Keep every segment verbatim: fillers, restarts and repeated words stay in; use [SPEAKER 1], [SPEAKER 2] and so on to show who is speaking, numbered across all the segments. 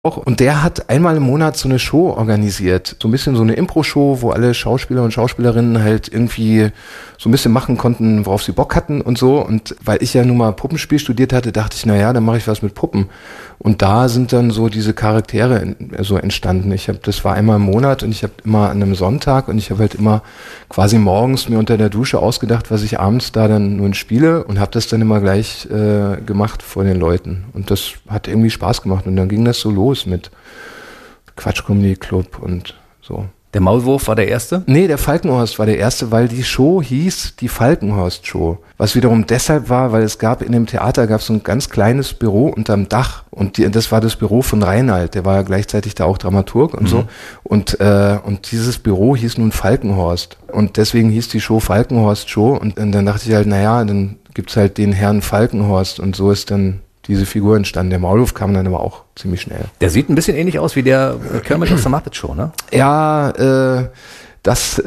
[SPEAKER 1] auch. Und der hat einmal im Monat so eine Show organisiert. So ein bisschen so eine Impro-Show, wo alle Schauspieler und Schauspielerinnen halt irgendwie so ein bisschen machen konnten, worauf sie Bock hatten und so. Und weil ich ja nun mal Puppenspiel studiert hatte, dachte ich, na ja, dann mache ich was mit Puppen. Und da sind dann so diese Charaktere so entstanden. Ich habe, das war einmal im Monat und ich habe immer an einem Sonntag und ich habe halt immer quasi morgens mir unter der Dusche ausgedacht, was ich abends da dann nun spiele und habe das dann immer gleich äh, gemacht vor den Leuten. Und das hat irgendwie Spaß gemacht und dann ging das so los mit Quatsch Comedy Club und so.
[SPEAKER 2] Der Maulwurf war der erste?
[SPEAKER 1] Nee, der Falkenhorst war der erste, weil die Show hieß die Falkenhorst-Show. Was wiederum deshalb war, weil es gab in dem Theater gab es so ein ganz kleines Büro unterm Dach und die, das war das Büro von Reinhold, der war ja gleichzeitig da auch Dramaturg und mhm. so. Und, äh, und dieses Büro hieß nun Falkenhorst und deswegen hieß die Show Falkenhorst-Show und, und dann dachte ich halt, naja, dann gibt's halt den Herrn Falkenhorst und so ist dann diese Figur entstanden. Der Maulwurf kam dann aber auch ziemlich schnell.
[SPEAKER 2] Der sieht ein bisschen ähnlich aus wie der Kermit aus der Muppet Show, ne?
[SPEAKER 1] Ja, äh, das,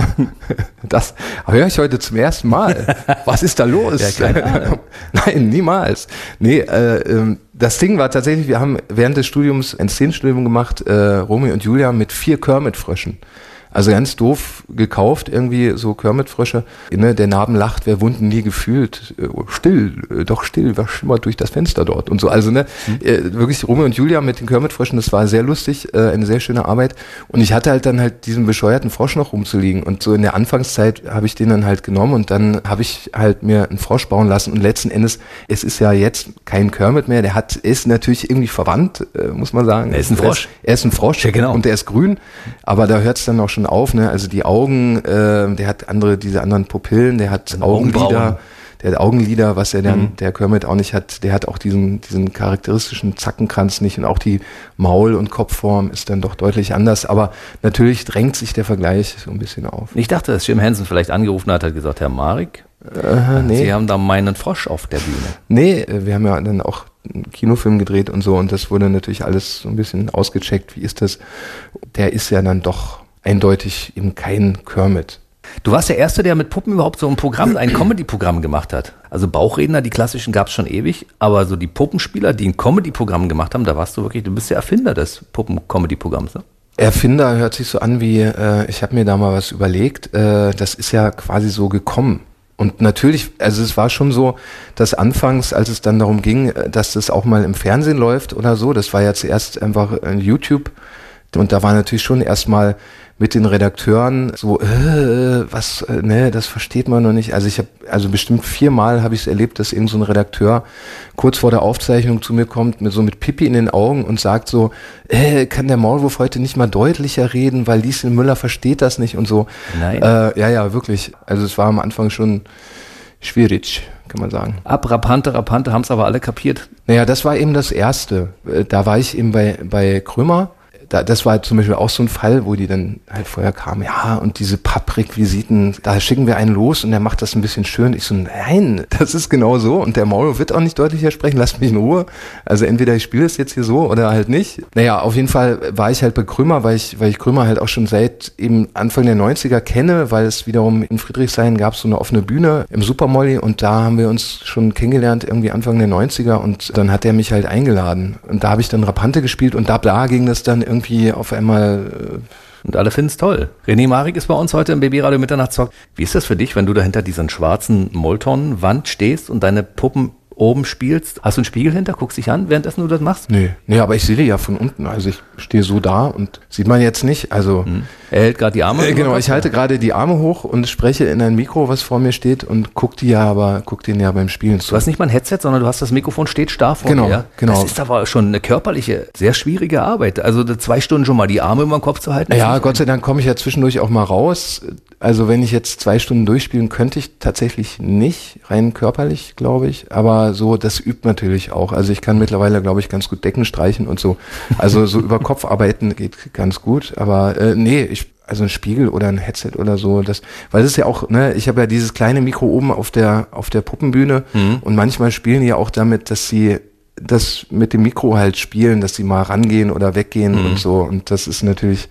[SPEAKER 1] das höre ich heute zum ersten Mal. Was ist da los?
[SPEAKER 2] Ja, keine Ahnung.
[SPEAKER 1] Nein, niemals. Nee, äh, das Ding war tatsächlich, wir haben während des Studiums ein Szenenstudium gemacht, äh, Romeo und Julia mit vier Kermit-Fröschen. Also ganz doof gekauft, irgendwie so Kermit-Frösche. Ne, der Narben lacht, wer Wunden nie gefühlt. Äh, still, äh, doch still, was schimmert durch das Fenster dort und so. Also ne, mhm. äh, wirklich Romeo und Julia mit den Kermit-Fröschen, das war sehr lustig, äh, eine sehr schöne Arbeit. Und ich hatte halt dann halt diesen bescheuerten Frosch noch rumzuliegen. Und so in der Anfangszeit habe ich den dann halt genommen und dann habe ich halt mir einen Frosch bauen lassen. Und letzten Endes, es ist ja jetzt kein Kermit mehr, der hat, ist natürlich irgendwie verwandt, äh, muss man sagen.
[SPEAKER 2] Er ist ein Frosch.
[SPEAKER 1] Er ist ein Frosch,
[SPEAKER 2] ja, genau.
[SPEAKER 1] Und der ist grün, aber da hört es dann auch schon auf, ne? Also die Augen, äh, der hat andere, diese anderen Pupillen, der hat Augenlider, der hat Augenlider, was er dann, mhm. der Kermit auch nicht hat, der hat auch diesen, diesen charakteristischen Zackenkranz nicht und auch die Maul- und Kopfform ist dann doch deutlich anders, aber natürlich drängt sich der Vergleich so ein bisschen auf.
[SPEAKER 2] Ich dachte, dass Jim Henson vielleicht angerufen hat, hat gesagt, Herr Marek,
[SPEAKER 1] äh, nee.
[SPEAKER 2] Sie haben da meinen Frosch auf der Bühne.
[SPEAKER 1] Nee, wir haben ja dann auch einen Kinofilm gedreht und so und das wurde natürlich alles so ein bisschen ausgecheckt, wie ist das? Der ist ja dann doch eindeutig eben kein Kermit.
[SPEAKER 2] Du warst der Erste, der mit Puppen überhaupt so ein Programm, ein Comedy-Programm gemacht hat. Also Bauchredner, die klassischen gab es schon ewig, aber so die Puppenspieler, die ein Comedy-Programm gemacht haben, da warst du wirklich, du bist der Erfinder des Puppen-Comedy-Programms, ne?
[SPEAKER 1] Erfinder hört sich so an wie, äh, ich habe mir da mal was überlegt, äh, das ist ja quasi so gekommen. Und natürlich, also es war schon so, dass anfangs, als es dann darum ging, dass das auch mal im Fernsehen läuft oder so, das war ja zuerst einfach YouTube und da war natürlich schon erstmal mit den Redakteuren so, äh, was, äh, ne, das versteht man noch nicht. Also ich habe, also bestimmt viermal habe ich es erlebt, dass irgend so ein Redakteur kurz vor der Aufzeichnung zu mir kommt, mit so mit Pipi in den Augen und sagt so, äh, kann der Maulwurf heute nicht mal deutlicher reden, weil Lieschen Müller versteht das nicht und so.
[SPEAKER 2] Nein.
[SPEAKER 1] Äh, ja, ja, wirklich. Also es war am Anfang schon schwierig, kann man sagen.
[SPEAKER 2] Ab Rapante, Rapante haben es aber alle kapiert.
[SPEAKER 1] Naja, das war eben das Erste. Da war ich eben bei, bei Krömer. Da, das war zum Beispiel auch so ein Fall, wo die dann halt vorher kamen, ja, und diese Papprequisiten, da schicken wir einen los und der macht das ein bisschen schön. Ich so, nein, das ist genau so und der Maulwurf wird auch nicht deutlicher sprechen, lasst mich in Ruhe. Also entweder ich spiele es jetzt hier so oder halt nicht. Naja, auf jeden Fall war ich halt bei Krömer, weil ich, weil ich Krömer halt auch schon seit eben Anfang der neunziger kenne, weil es wiederum in Friedrichshain gab so eine offene Bühne im Supermolly und da haben wir uns schon kennengelernt, irgendwie Anfang der neunziger und dann hat er mich halt eingeladen und da habe ich dann Rapante gespielt und da, da ging das dann irgendwie irgendwie auf einmal.
[SPEAKER 2] Und alle finden es toll. René Marek ist bei uns heute im Babyradio Mitternachtstalk. Wie ist das für dich, wenn du da hinter dieser schwarzen Molton-Wand stehst und deine Puppen oben spielst? Hast du einen Spiegel hinter? Guckst dich an, währenddessen du das machst?
[SPEAKER 1] Nee, nee, aber ich sehe die ja von unten. Also ich stehe so da und sieht man jetzt nicht. Also
[SPEAKER 2] hm. Er hält gerade die Arme.
[SPEAKER 1] Äh, genau, ich halte gerade die Arme hoch und spreche in ein Mikro, was vor mir steht und guck die ja, aber guck den ja beim Spielen zu.
[SPEAKER 2] Du hast nicht mal ein Headset, sondern du hast das Mikrofon steht starr vor
[SPEAKER 1] genau,
[SPEAKER 2] dir.
[SPEAKER 1] Genau.
[SPEAKER 2] Das ist aber schon eine körperliche, sehr schwierige Arbeit. Also zwei Stunden schon mal die Arme über den Kopf zu halten.
[SPEAKER 1] Ja, Gott sei Dank komme ich ja zwischendurch auch mal raus. Also wenn ich jetzt zwei Stunden durchspielen, könnte ich tatsächlich nicht, rein körperlich, glaube ich. Aber so, das übt natürlich auch. Also ich kann mittlerweile, glaube ich, ganz gut Decken streichen und so. Also so über Kopf arbeiten geht ganz gut. Aber äh, nee, ich also ein Spiegel oder ein Headset oder so, das, weil es ist ja auch, ne, ich habe ja dieses kleine Mikro oben auf der auf der Puppenbühne mhm. und manchmal spielen die ja auch damit, dass sie das mit dem Mikro halt spielen, dass sie mal rangehen oder weggehen mhm. und so und das ist natürlich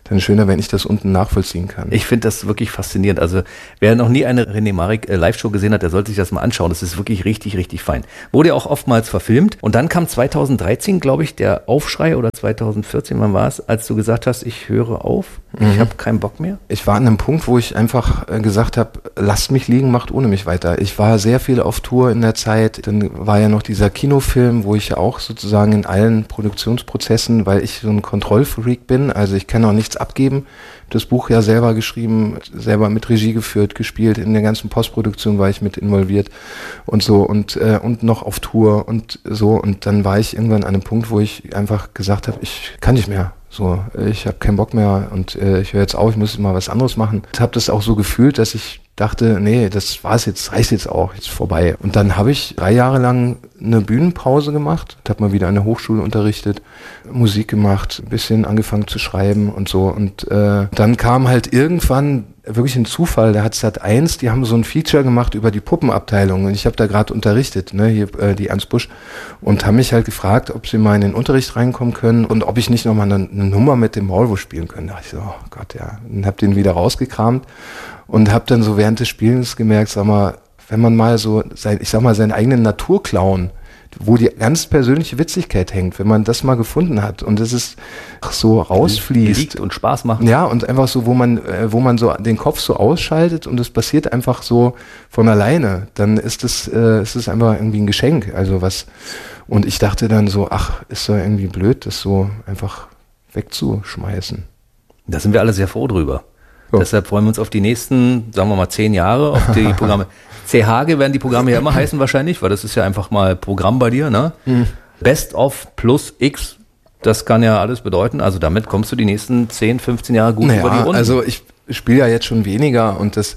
[SPEAKER 1] dann schöner, wenn ich das unten nachvollziehen kann.
[SPEAKER 2] Ich finde das wirklich faszinierend. Also wer noch nie eine René Marik äh, Live-Show gesehen hat, der sollte sich das mal anschauen. Das ist wirklich richtig, richtig fein. Wurde ja auch oftmals verfilmt. Und dann kam zweitausenddreizehn, glaube ich, der Aufschrei, oder zweitausendvierzehn, wann war es, als du gesagt hast, ich höre auf, mhm. ich habe keinen Bock mehr?
[SPEAKER 1] Ich war an einem Punkt, wo ich einfach äh, gesagt habe, lasst mich liegen, macht ohne mich weiter. Ich war sehr viel auf Tour in der Zeit. Dann war ja noch dieser Kinofilm, wo ich ja auch sozusagen in allen Produktionsprozessen, weil ich so ein Kontrollfreak bin, also ich kann auch nichts abgeben. Das Buch ja selber geschrieben, selber mit Regie geführt, gespielt, in der ganzen Postproduktion war ich mit involviert und so und äh, und noch auf Tour und so, und dann war ich irgendwann an einem Punkt, wo ich einfach gesagt habe, ich kann nicht mehr. So, ich habe keinen Bock mehr und äh, ich höre jetzt auf, ich muss mal was anderes machen. Ich habe das auch so gefühlt, dass ich dachte, nee, das war's jetzt, reicht jetzt auch, jetzt vorbei. Und dann habe ich drei Jahre lang eine Bühnenpause gemacht, habe mal wieder an der Hochschule unterrichtet, Musik gemacht, ein bisschen angefangen zu schreiben und so. Und äh, dann kam halt irgendwann wirklich ein Zufall, da hat Sat eins, die haben so ein Feature gemacht über die Puppenabteilung und ich habe da gerade unterrichtet, ne, hier äh, die Ernst Busch, und haben mich halt gefragt, ob sie mal in den Unterricht reinkommen können und ob ich nicht nochmal eine, eine Nummer mit dem Maulwurf spielen können. Da dachte ich so, oh Gott, ja, und habe den wieder rausgekramt und habe dann so während des Spielens gemerkt, sag mal, wenn man mal so, sein, ich sag mal, seinen eigenen Naturclown, wo die ganz persönliche Witzigkeit hängt, wenn man das mal gefunden hat und es ist so rausfließt.
[SPEAKER 2] Liegt und Spaß macht.
[SPEAKER 1] Ja, und einfach so, wo man, wo man so den Kopf so ausschaltet und es passiert einfach so von alleine, dann ist es, äh, ist es einfach irgendwie ein Geschenk. Also was, und ich dachte dann so, ach, ist doch irgendwie blöd, das so einfach wegzuschmeißen.
[SPEAKER 2] Da sind wir alle sehr froh drüber.
[SPEAKER 1] So.
[SPEAKER 2] Deshalb freuen wir uns auf die nächsten, sagen wir mal, zehn Jahre, auf die Programme. C H G werden die Programme ja immer heißen wahrscheinlich, weil das ist ja einfach mal Programm bei dir, ne? Mhm. Best of plus X, das kann ja alles bedeuten. Also damit kommst du die nächsten zehn, fünfzehn Jahre gut
[SPEAKER 1] naja,
[SPEAKER 2] über die Runden.
[SPEAKER 1] Also ich spiele ja jetzt schon weniger und das,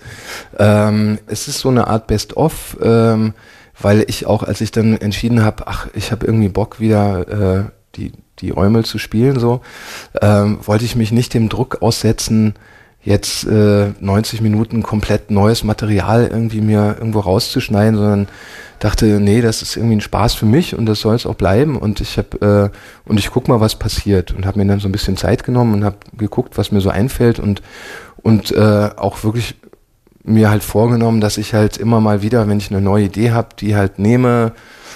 [SPEAKER 1] ähm, es ist so eine Art Best of, ähm, weil ich auch, als ich dann entschieden habe, ach, ich habe irgendwie Bock wieder äh, die die Eumel zu spielen, so, ähm, wollte ich mich nicht dem Druck aussetzen, jetzt äh, neunzig Minuten komplett neues Material irgendwie mir irgendwo rauszuschneiden, sondern dachte, nee, das ist irgendwie ein Spaß für mich und das soll es auch bleiben und ich habe äh, und ich guck mal, was passiert und habe mir dann so ein bisschen Zeit genommen und habe geguckt, was mir so einfällt und und äh, auch wirklich mir halt vorgenommen, dass ich halt immer mal wieder, wenn ich eine neue Idee habe, die halt nehme,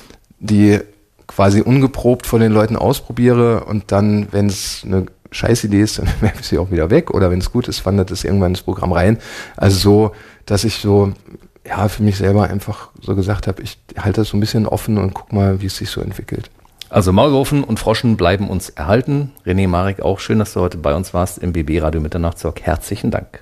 [SPEAKER 1] die quasi ungeprobt von den Leuten ausprobiere und dann, wenn es eine Scheißidee ist, dann werfe ich sie auch wieder weg oder wenn es gut ist, wandert es irgendwann ins Programm rein. Also so, dass ich so, ja, für mich selber einfach so gesagt habe, ich halte das so ein bisschen offen und guck mal, wie es sich so entwickelt.
[SPEAKER 2] Also Maulwurfen und Froschen bleiben uns erhalten. René Marik, auch schön, dass du heute bei uns warst im B B Radio Mitternachtstalk. Herzlichen Dank.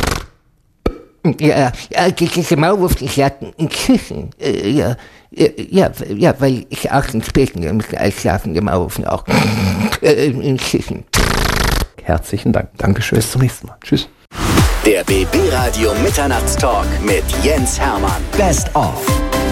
[SPEAKER 3] Ja, ja, diese Maulwurf ist ja ein Kissen. Ja, ja, ja, weil ich auch in späten mit Einschlafen der Maulwurfen auch ein Kissen.
[SPEAKER 2] Herzlichen Dank.
[SPEAKER 1] Dankeschön.
[SPEAKER 2] Bis zum nächsten Mal.
[SPEAKER 1] Tschüss.
[SPEAKER 4] Der B B Radio Mitternachtstalk mit Jens Hermann. Best of.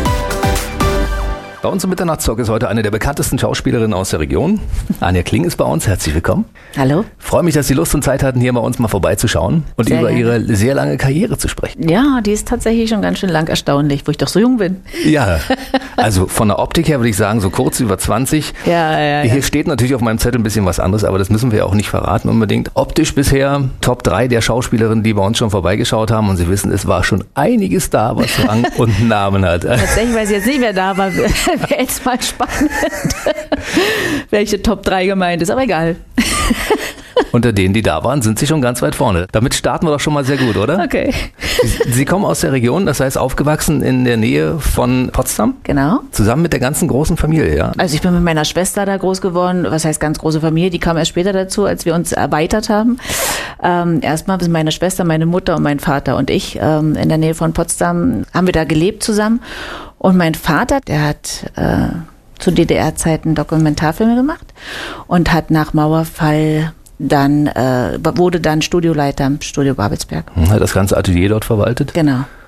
[SPEAKER 2] Bei uns im Mitternachtstalk ist heute eine der bekanntesten Schauspielerinnen aus der Region. Anja Kling ist bei uns. Herzlich willkommen.
[SPEAKER 5] Hallo.
[SPEAKER 2] Freue mich, dass Sie Lust und Zeit hatten, hier bei uns mal vorbeizuschauen und sehr über gerne. Ihre sehr lange Karriere zu sprechen.
[SPEAKER 5] Ja, die ist tatsächlich schon ganz schön lang, erstaunlich, wo ich doch so jung bin.
[SPEAKER 2] Ja, also von der Optik her würde ich sagen, so kurz über zwanzig.
[SPEAKER 5] Ja, ja, ja.
[SPEAKER 2] Hier steht natürlich auf meinem Zettel ein bisschen was anderes, aber das müssen wir auch nicht verraten unbedingt. Optisch bisher Top drei der Schauspielerinnen, die bei uns schon vorbeigeschaut haben, und Sie wissen, es war schon einiges da, was Rang und Namen hat.
[SPEAKER 5] Tatsächlich weiß ich jetzt nicht, wer da war. Wäre jetzt mal spannend, welche Top drei gemeint ist, aber egal.
[SPEAKER 2] Unter denen, die da waren, sind Sie schon ganz weit vorne. Damit starten wir doch schon mal sehr gut, oder?
[SPEAKER 5] Okay.
[SPEAKER 2] Sie, Sie kommen aus der Region, das heißt aufgewachsen in der Nähe von Potsdam?
[SPEAKER 5] Genau.
[SPEAKER 2] Zusammen mit der ganzen großen Familie, ja?
[SPEAKER 5] Also ich bin mit meiner Schwester da groß geworden. Was heißt ganz große Familie? Die kam erst später dazu, als wir uns erweitert haben. Ähm, erstmal sind meine Schwester, meine Mutter und mein Vater und ich ähm, in der Nähe von Potsdam, haben wir da gelebt zusammen. Und mein Vater, der hat äh, zu D D R-Zeiten Dokumentarfilme gemacht und hat nach Mauerfall dann, äh, wurde dann Studioleiter im Studio Babelsberg.
[SPEAKER 2] Hat das ganze Atelier dort verwaltet?
[SPEAKER 5] Genau.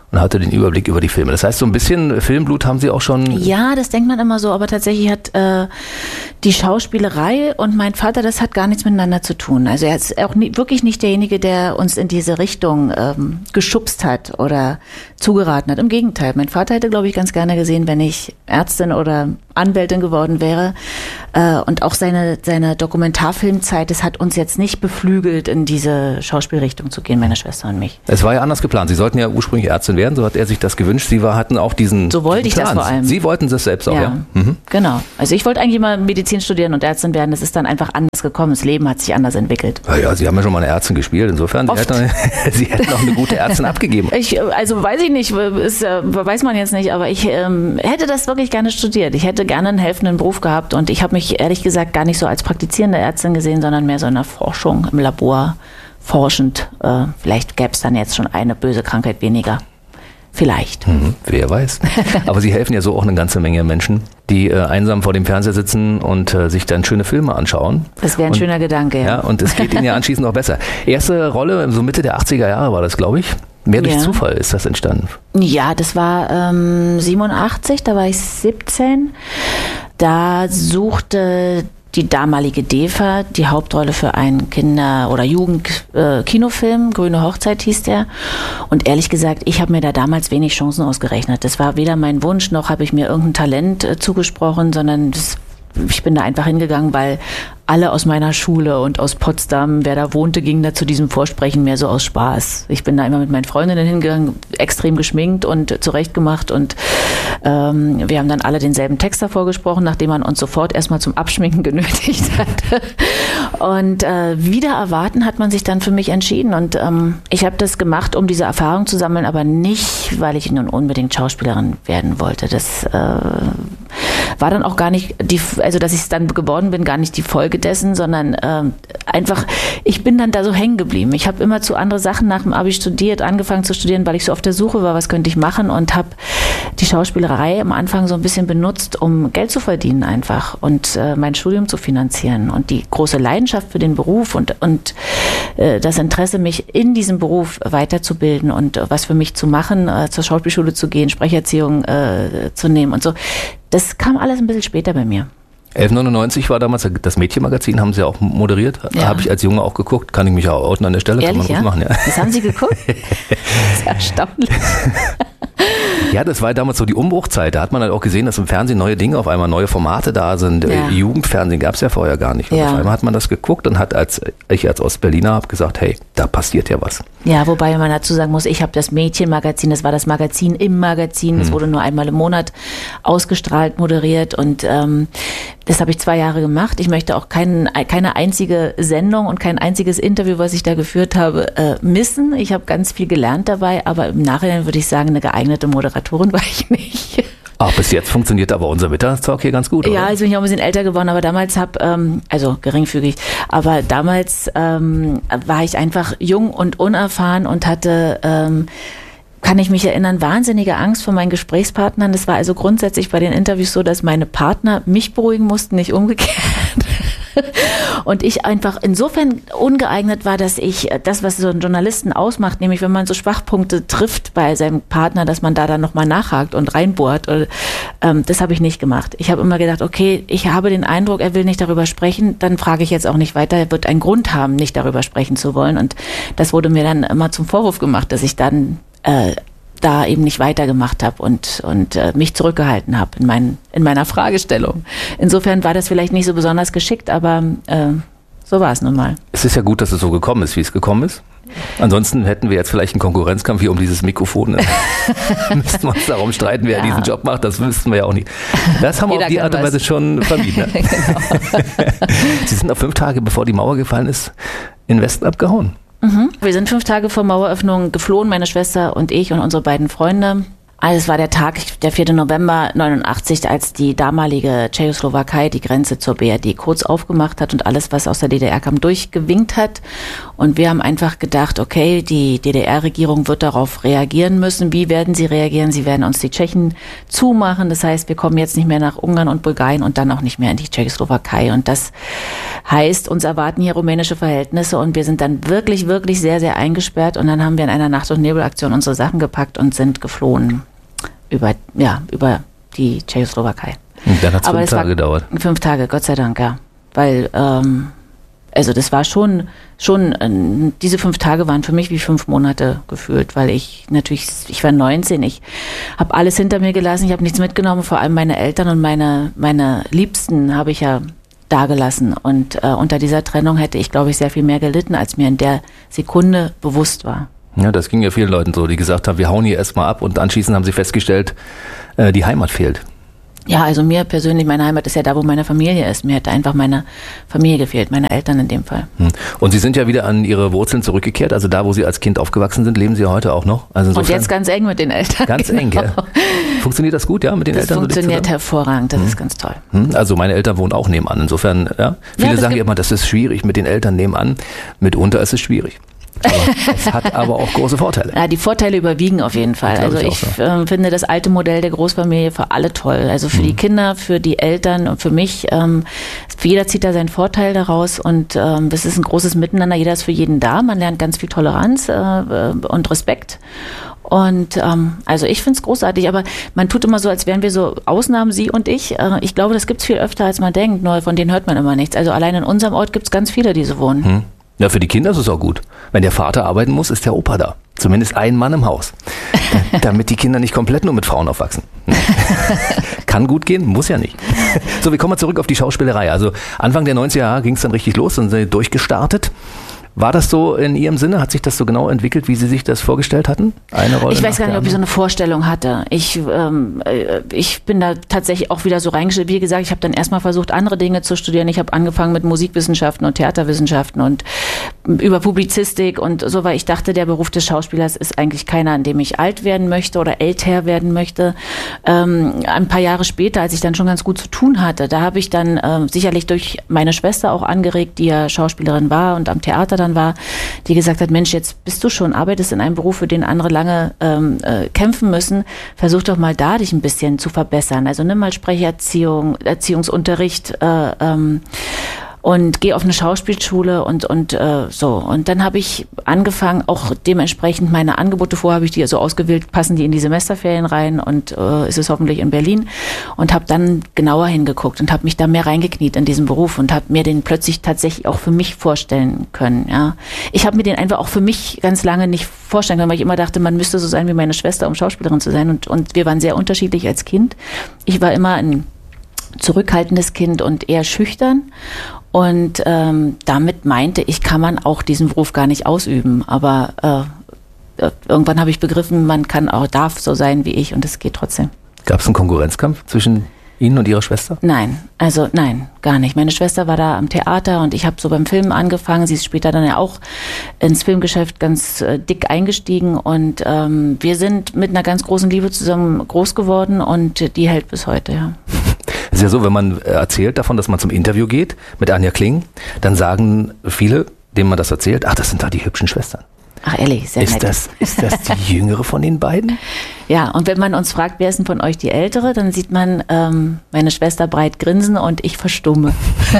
[SPEAKER 2] und hatte den Überblick über die Filme. Das heißt, so ein bisschen Filmblut haben Sie auch schon...
[SPEAKER 5] Ja, das denkt man immer so, aber tatsächlich hat äh, die Schauspielerei und mein Vater, das hat gar nichts miteinander zu tun. Also er ist auch nie, wirklich nicht derjenige, der uns in diese Richtung ähm, geschubst hat oder zugeraten hat. Im Gegenteil, mein Vater hätte, glaube ich, ganz gerne gesehen, wenn ich Ärztin oder Anwältin geworden wäre. Äh, und auch seine, seine Dokumentarfilmzeit, das hat uns jetzt nicht beflügelt, in diese Schauspielrichtung zu gehen, meine Schwester und mich.
[SPEAKER 2] Es war ja anders geplant. Sie sollten ja ursprünglich Ärztin werden, so hat er sich das gewünscht. Sie war, hatten auch diesen
[SPEAKER 5] So wollte ich
[SPEAKER 2] Plan.
[SPEAKER 5] das vor allem.
[SPEAKER 2] Sie wollten das selbst auch, ja?
[SPEAKER 5] Ja,
[SPEAKER 2] Mhm.
[SPEAKER 5] genau. Also ich wollte eigentlich mal Medizin studieren und Ärztin werden. Das ist dann einfach anders gekommen. Das Leben hat sich anders entwickelt.
[SPEAKER 2] Ja, ja, Sie haben ja schon mal eine Ärztin gespielt. Insofern, Sie
[SPEAKER 5] Oft.
[SPEAKER 2] hätten, Sie hätten auch eine gute Ärztin abgegeben.
[SPEAKER 5] Ich, also weiß ich nicht, ist, äh, weiß man jetzt nicht, aber ich ähm, hätte das wirklich gerne studiert. Ich hätte gerne einen helfenden Beruf gehabt und ich habe mich ehrlich gesagt gar nicht so als praktizierende Ärztin gesehen, sondern mehr so in der Forschung, im Labor, forschend. Äh, vielleicht gäbe es dann jetzt schon eine böse Krankheit weniger. Vielleicht.
[SPEAKER 2] Mhm, wer weiß. Aber Sie helfen ja so auch eine ganze Menge Menschen, die äh, einsam vor dem Fernseher sitzen und äh, sich dann schöne Filme anschauen.
[SPEAKER 5] Das wäre ein
[SPEAKER 2] und,
[SPEAKER 5] schöner Gedanke.
[SPEAKER 2] Ja. ja, und es geht Ihnen ja anschließend auch besser. Erste Rolle, so Mitte der achtziger Jahre war das, glaube ich. Mehr durch
[SPEAKER 5] Ja.
[SPEAKER 2] Zufall ist das entstanden.
[SPEAKER 5] Ja, das war ähm, siebenundachtzig, da war ich siebzehn. Da suchte die damalige DEFA die Hauptrolle für einen Kinder- oder Jugend-Kinofilm, äh, Grüne Hochzeit hieß der. Und ehrlich gesagt, ich habe mir da damals wenig Chancen ausgerechnet. Das war weder mein Wunsch, noch habe ich mir irgendein Talent äh, zugesprochen, sondern das, ich bin da einfach hingegangen, weil alle aus meiner Schule und aus Potsdam, wer da wohnte, ging da zu diesem Vorsprechen mehr so aus Spaß. Ich bin da immer mit meinen Freundinnen hingegangen, extrem geschminkt und zurechtgemacht und ähm, wir haben dann alle denselben Text davor gesprochen, nachdem man uns sofort erstmal zum Abschminken genötigt hatte. Und äh, wieder erwarten hat man sich dann für mich entschieden und ähm, ich habe das gemacht, um diese Erfahrung zu sammeln, aber nicht, weil ich nun unbedingt Schauspielerin werden wollte. Das äh, war dann auch gar nicht, die, also dass ich es dann geworden bin, gar nicht die Folge dessen, sondern ähm, einfach, ich bin dann da so hängen geblieben. Ich habe immer zu andere Sachen nach dem Abi studiert, angefangen zu studieren, weil ich so auf der Suche war, was könnte ich machen und habe die Schauspielerei am Anfang so ein bisschen benutzt, um Geld zu verdienen einfach und äh, mein Studium zu finanzieren und die große Leidenschaft für den Beruf und, und äh, das Interesse, mich in diesem Beruf weiterzubilden und äh, was für mich zu machen, äh, zur Schauspielschule zu gehen, Sprecherziehung äh, zu nehmen und so. Das kam alles ein bisschen später bei mir.
[SPEAKER 2] elf neunundneunzig war damals das Mädchenmagazin, haben Sie auch moderiert.
[SPEAKER 5] Ja.
[SPEAKER 2] Habe ich als Junge auch geguckt, kann ich mich auch outen an der Stelle.
[SPEAKER 5] Ehrlich,
[SPEAKER 2] kann man
[SPEAKER 5] ja?
[SPEAKER 2] gut machen, ja.
[SPEAKER 5] Das haben Sie geguckt? Das ist ja erstaunlich.
[SPEAKER 2] Ja, das war damals so die Umbruchzeit. Da hat man halt auch gesehen, dass im Fernsehen neue Dinge, auf einmal neue Formate da sind.
[SPEAKER 5] Ja.
[SPEAKER 2] Jugendfernsehen gab es ja vorher gar nicht. Und
[SPEAKER 5] Ja.
[SPEAKER 2] auf einmal hat man das geguckt und hat als ich als Ostberliner habe gesagt, hey, da passiert ja was.
[SPEAKER 5] Ja, wobei man dazu sagen muss, ich habe das Mädchenmagazin, das war das Magazin im Magazin, das wurde nur einmal im Monat ausgestrahlt, moderiert und ähm, das habe ich zwei Jahre gemacht. Ich möchte auch kein, keine einzige Sendung und kein einziges Interview, was ich da geführt habe, äh, missen. Ich habe ganz viel gelernt dabei, aber im Nachhinein würde ich sagen, eine geeignete Moderatorin war ich nicht.
[SPEAKER 2] Ach, bis jetzt funktioniert aber unser Mittagstalk hier ganz gut, oder?
[SPEAKER 5] Ja, jetzt bin ich auch ein bisschen älter geworden, aber damals habe, ähm, also geringfügig, aber damals ähm, war ich einfach jung und unerfahren und hatte, ähm, kann ich mich erinnern, wahnsinnige Angst vor meinen Gesprächspartnern. Das war also grundsätzlich bei den Interviews so, dass meine Partner mich beruhigen mussten, nicht umgekehrt. Und ich einfach insofern ungeeignet war, dass ich das, was so einen Journalisten ausmacht, nämlich wenn man so Schwachpunkte trifft bei seinem Partner, dass man da dann nochmal nachhakt und reinbohrt. Und, ähm, das habe ich nicht gemacht. Ich habe immer gedacht, okay, ich habe den Eindruck, er will nicht darüber sprechen, dann frage ich jetzt auch nicht weiter. Er wird einen Grund haben, nicht darüber sprechen zu wollen. Und das wurde mir dann immer zum Vorwurf gemacht, dass ich dann äh, da eben nicht weitergemacht habe und, und äh, mich zurückgehalten habe in, mein, in meiner Fragestellung. Insofern war das vielleicht nicht so besonders geschickt, aber äh, so war es nun mal.
[SPEAKER 2] Es ist ja gut, dass es so gekommen ist, wie es gekommen ist. Ansonsten hätten wir jetzt vielleicht einen Konkurrenzkampf hier um dieses Mikrofon. Müssten wir uns darum streiten, wer
[SPEAKER 5] Ja.
[SPEAKER 2] diesen Job macht. Das wüssten wir ja auch nicht. Das haben wir
[SPEAKER 5] Jeder
[SPEAKER 2] auf die
[SPEAKER 5] kann
[SPEAKER 2] Art und
[SPEAKER 5] was.
[SPEAKER 2] Weise schon vermieden. Ne?
[SPEAKER 5] Genau.
[SPEAKER 2] Sie sind noch fünf Tage, bevor die Mauer gefallen ist, in den Westen abgehauen.
[SPEAKER 5] Mhm. Wir sind fünf Tage vor Maueröffnung geflohen, meine Schwester und ich und unsere beiden Freunde. Also es war der Tag, der vierten November neunundachtzig, als die damalige Tschechoslowakei die Grenze zur B R D kurz aufgemacht hat und alles, was aus der D D R kam, durchgewinkt hat. Und wir haben einfach gedacht, okay, die D D R-Regierung wird darauf reagieren müssen. Wie werden sie reagieren? Sie werden uns die Tschechen zumachen. Das heißt, wir kommen jetzt nicht mehr nach Ungarn und Bulgarien und dann auch nicht mehr in die Tschechoslowakei. Und das Heißt, uns erwarten hier rumänische Verhältnisse und wir sind dann wirklich, wirklich sehr, sehr eingesperrt und dann haben wir in einer Nacht- und Nebelaktion unsere Sachen gepackt und sind geflohen über, ja, über die Tschechoslowakei.
[SPEAKER 2] Und dann hat es fünf Tage gedauert.
[SPEAKER 5] Fünf Tage, Gott sei Dank, ja. Weil, ähm, also das war schon, schon, äh, diese fünf Tage waren für mich wie fünf Monate gefühlt, weil ich natürlich, ich war neunzehn, ich habe alles hinter mir gelassen, ich habe nichts mitgenommen, vor allem meine Eltern und meine, meine Liebsten habe ich ja dagelassen und äh, unter dieser Trennung hätte ich, glaube ich, sehr viel mehr gelitten, als mir in der Sekunde bewusst war.
[SPEAKER 2] Ja, das ging ja vielen Leuten so, die gesagt haben, wir hauen hier erstmal ab und anschließend haben sie festgestellt, äh, die Heimat fehlt.
[SPEAKER 5] Ja, also mir persönlich, meine Heimat ist ja da, wo meine Familie ist. Mir hätte einfach meine Familie gefehlt, meine Eltern in dem Fall.
[SPEAKER 2] Und Sie sind ja wieder an Ihre Wurzeln zurückgekehrt, also da, wo Sie als Kind aufgewachsen sind, leben Sie ja heute auch noch. Also
[SPEAKER 5] und jetzt ganz eng mit den Eltern.
[SPEAKER 2] Ganz
[SPEAKER 5] genau.
[SPEAKER 2] eng, ja. Funktioniert das gut, ja, mit den
[SPEAKER 5] das
[SPEAKER 2] Eltern?
[SPEAKER 5] Das funktioniert so hervorragend, das hm. ist ganz toll.
[SPEAKER 2] Also meine Eltern wohnen auch nebenan, insofern, ja. Viele ja, sagen ja immer, das ist schwierig mit den Eltern nebenan. Mitunter ist es schwierig. Aber es hat aber auch große Vorteile.
[SPEAKER 5] Ja, die Vorteile überwiegen auf jeden Fall. Also ich, ich so. äh, finde das alte Modell der Großfamilie für alle toll. Also für mhm. die Kinder, für die Eltern und für mich. Ähm, jeder zieht da seinen Vorteil daraus und ähm, es ist ein großes Miteinander. Jeder ist für jeden da. Man lernt ganz viel Toleranz äh, und Respekt. Und ähm, also ich finde es großartig, aber man tut immer so, als wären wir so Ausnahmen, Sie und ich. Äh, ich glaube, das gibt es viel öfter, als man denkt, nur von denen hört man immer nichts. Also allein in unserem Ort gibt es ganz viele, die so wohnen.
[SPEAKER 2] Mhm. Ja, für die Kinder ist es auch gut. Wenn der Vater arbeiten muss, ist der Opa da. Zumindest ein Mann im Haus. Damit die Kinder nicht komplett nur mit Frauen aufwachsen. Kann gut gehen, muss ja nicht. So, wir kommen mal zurück auf die Schauspielerei. Also Anfang der neunziger Jahre ging es dann richtig los und sind durchgestartet. War das so in Ihrem Sinne? Hat sich das so genau entwickelt, wie Sie sich das vorgestellt hatten? Eine Rolle
[SPEAKER 5] ich weiß gar nicht, ob ich so eine Vorstellung hatte. Ich, ähm, ich bin da tatsächlich auch wieder so reingestellt. Wie gesagt, ich habe dann erstmal versucht, andere Dinge zu studieren. Ich habe angefangen mit Musikwissenschaften und Theaterwissenschaften und über Publizistik und so, weil ich dachte, der Beruf des Schauspielers ist eigentlich keiner, an dem ich alt werden möchte oder älter werden möchte. Ähm, ein paar Jahre später, als ich dann schon ganz gut zu tun hatte, da habe ich dann äh, sicherlich durch meine Schwester auch angeregt, die ja Schauspielerin war und am Theater dann war, die gesagt hat, Mensch, jetzt bist du schon, arbeitest in einem Beruf, für den andere lange ähm, äh, kämpfen müssen, versuch doch mal da, dich ein bisschen zu verbessern. Also nimm mal Sprecherziehung, Erziehungsunterricht, äh, ähm, und gehe auf eine Schauspielschule und und äh, so. Und dann habe ich angefangen, auch dementsprechend meine Angebote, vorher habe ich die so ausgewählt, passen die in die Semesterferien rein und äh, ist es hoffentlich in Berlin und habe dann genauer hingeguckt und habe mich da mehr reingekniet in diesen Beruf und habe mir den plötzlich tatsächlich auch für mich vorstellen können. Ja, ich habe mir den einfach auch für mich ganz lange nicht vorstellen können, weil ich immer dachte, man müsste so sein wie meine Schwester, um Schauspielerin zu sein und und wir waren sehr unterschiedlich als Kind. Ich war immer ein zurückhaltendes Kind und eher schüchtern. Und ähm, damit meinte ich, kann man auch diesen Beruf gar nicht ausüben. Aber äh, irgendwann habe ich begriffen, man kann auch, darf so sein wie ich und es geht trotzdem.
[SPEAKER 2] Gab es einen Konkurrenzkampf zwischen Ihnen und Ihrer Schwester?
[SPEAKER 5] Nein, also nein, gar nicht. Meine Schwester war da am Theater und ich habe so beim Filmen angefangen. Sie ist später dann ja auch ins Filmgeschäft ganz äh, dick eingestiegen und ähm, wir sind mit einer ganz großen Liebe zusammen groß geworden und die hält bis heute, ja.
[SPEAKER 2] Es ist ja so, wenn man erzählt davon, dass man zum Interview geht mit Anja Kling, dann sagen viele, denen man das erzählt, ach, das sind da die hübschen Schwestern.
[SPEAKER 5] Ach ehrlich, sehr
[SPEAKER 2] ist
[SPEAKER 5] nett.
[SPEAKER 2] Das, ist das die jüngere von den beiden?
[SPEAKER 5] Ja, und wenn man uns fragt, wer ist denn von euch die Ältere, dann sieht man ähm, meine Schwester breit grinsen und ich verstumme.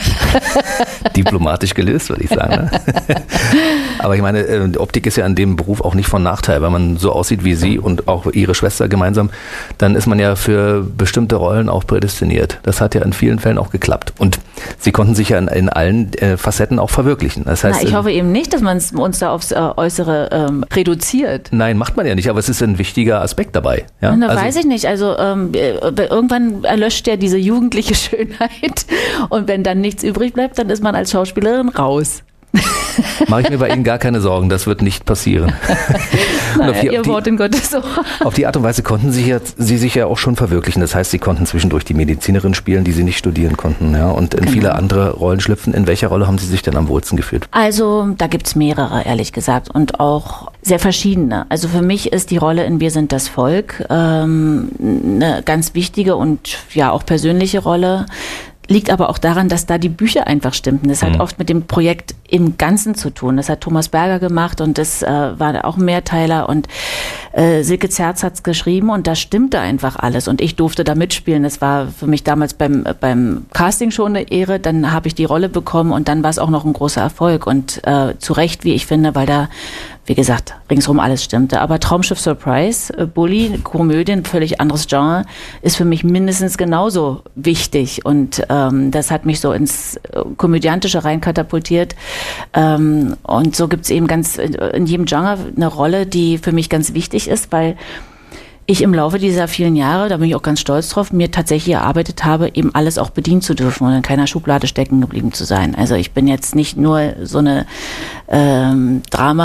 [SPEAKER 2] Diplomatisch gelöst, würde ich sagen. Ne? Aber ich meine, äh, Optik ist ja in dem Beruf auch nicht von Nachteil. Wenn man so aussieht wie Sie und auch Ihre Schwester gemeinsam, dann ist man ja für bestimmte Rollen auch prädestiniert. Das hat ja in vielen Fällen auch geklappt. Und Sie konnten sich ja in, in allen äh, Facetten auch verwirklichen. Das heißt,
[SPEAKER 5] Na, ich hoffe eben nicht, dass man uns da aufs äh, Äußere ähm, reduziert.
[SPEAKER 2] Nein, macht man ja nicht, aber es ist ein wichtiger Aspekt dabei. Ja?
[SPEAKER 5] Na,
[SPEAKER 2] also,
[SPEAKER 5] weiß ich nicht. Also ähm, irgendwann erlöscht ja diese jugendliche Schönheit und wenn dann nichts übrig bleibt, dann ist man als Schauspielerin raus.
[SPEAKER 2] Mache ich mir bei Ihnen gar keine Sorgen, das wird nicht passieren.
[SPEAKER 5] Naja,
[SPEAKER 2] auf die,
[SPEAKER 5] Ihr
[SPEAKER 2] auf die,
[SPEAKER 5] Wort in Gottes Ohr.
[SPEAKER 2] Auf die Art und Weise konnten Sie, jetzt, Sie sich ja auch schon verwirklichen. Das heißt, Sie konnten zwischendurch die Medizinerin spielen, die Sie nicht studieren konnten, ja, und in genau. viele andere Rollen schlüpfen. In welcher Rolle haben Sie sich denn am wohlsten gefühlt?
[SPEAKER 5] Also da gibt's mehrere, ehrlich gesagt, und auch sehr verschiedene. Also für mich ist die Rolle in Wir sind das Volk ähm, eine ganz wichtige und ja auch persönliche Rolle. Liegt aber auch daran, dass da die Bücher einfach stimmten. Das hat mhm. oft mit dem Projekt im Ganzen zu tun. Das hat Thomas Berger gemacht und das äh, war auch ein Mehrteiler und äh, Silke Zerz hat's geschrieben und da stimmte einfach alles und ich durfte da mitspielen. Das war für mich damals beim beim Casting schon eine Ehre. Dann habe ich die Rolle bekommen und dann war es auch noch ein großer Erfolg und äh, zu Recht, wie ich finde, weil da, wie gesagt, ringsrum alles stimmte. Aber Traumschiff Surprise, äh, Bully, Komödien, völlig anderes Genre, ist für mich mindestens genauso wichtig und ähm, das hat mich so ins äh, Komödiantische rein katapultiert. Ähm, und so gibt's eben ganz in jedem Genre eine Rolle, die für mich ganz wichtig ist, weil ich im Laufe dieser vielen Jahre, da bin ich auch ganz stolz drauf, mir tatsächlich erarbeitet habe, eben alles auch bedienen zu dürfen und in keiner Schublade stecken geblieben zu sein. Also ich bin jetzt nicht nur so eine ähm,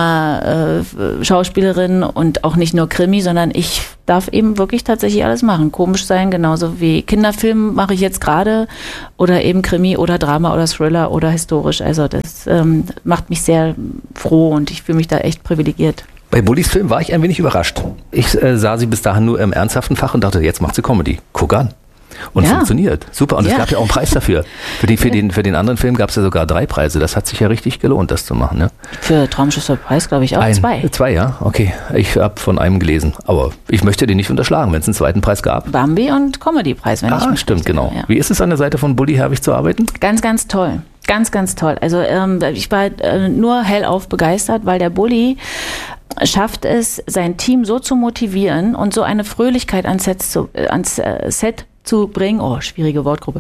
[SPEAKER 5] Drama-Schauspielerin äh, und auch nicht nur Krimi, sondern ich darf eben wirklich tatsächlich alles machen. Komisch sein, genauso wie Kinderfilm mache ich jetzt gerade oder eben Krimi oder Drama oder Thriller oder historisch. Also das ähm, macht mich sehr froh und ich fühle mich da echt privilegiert.
[SPEAKER 2] Bei Bullys Film war ich ein wenig überrascht. Ich äh, sah sie bis dahin nur im ernsthaften Fach und dachte, jetzt macht sie Comedy. Guck an. Und
[SPEAKER 5] ja.
[SPEAKER 2] funktioniert. Super. Und ja. es gab ja auch einen Preis dafür. Für, die, für, den, für den anderen Film gab es ja sogar drei Preise. Das hat sich ja richtig gelohnt, das zu machen. Ne?
[SPEAKER 5] Für Traumschiff Surprise glaube ich auch
[SPEAKER 2] Ein,
[SPEAKER 5] zwei.
[SPEAKER 2] Zwei, ja. Okay. Ich habe von einem gelesen. Aber ich möchte den nicht unterschlagen, wenn es einen zweiten Preis gab.
[SPEAKER 5] Bambi und Comedy-Preis, wenn
[SPEAKER 2] ah,
[SPEAKER 5] ich mich
[SPEAKER 2] stimmt,
[SPEAKER 5] möchte.
[SPEAKER 2] genau.
[SPEAKER 5] Ja.
[SPEAKER 2] Wie ist es an der Seite von Bully Herbig zu arbeiten?
[SPEAKER 5] Ganz, ganz toll. Ganz, ganz toll. Also ähm, ich war äh, nur hellauf begeistert, weil der Bully schafft es, sein Team so zu motivieren und so eine Fröhlichkeit ans Set zu, äh, ans äh, Set zu bringen, oh, schwierige Wortgruppe,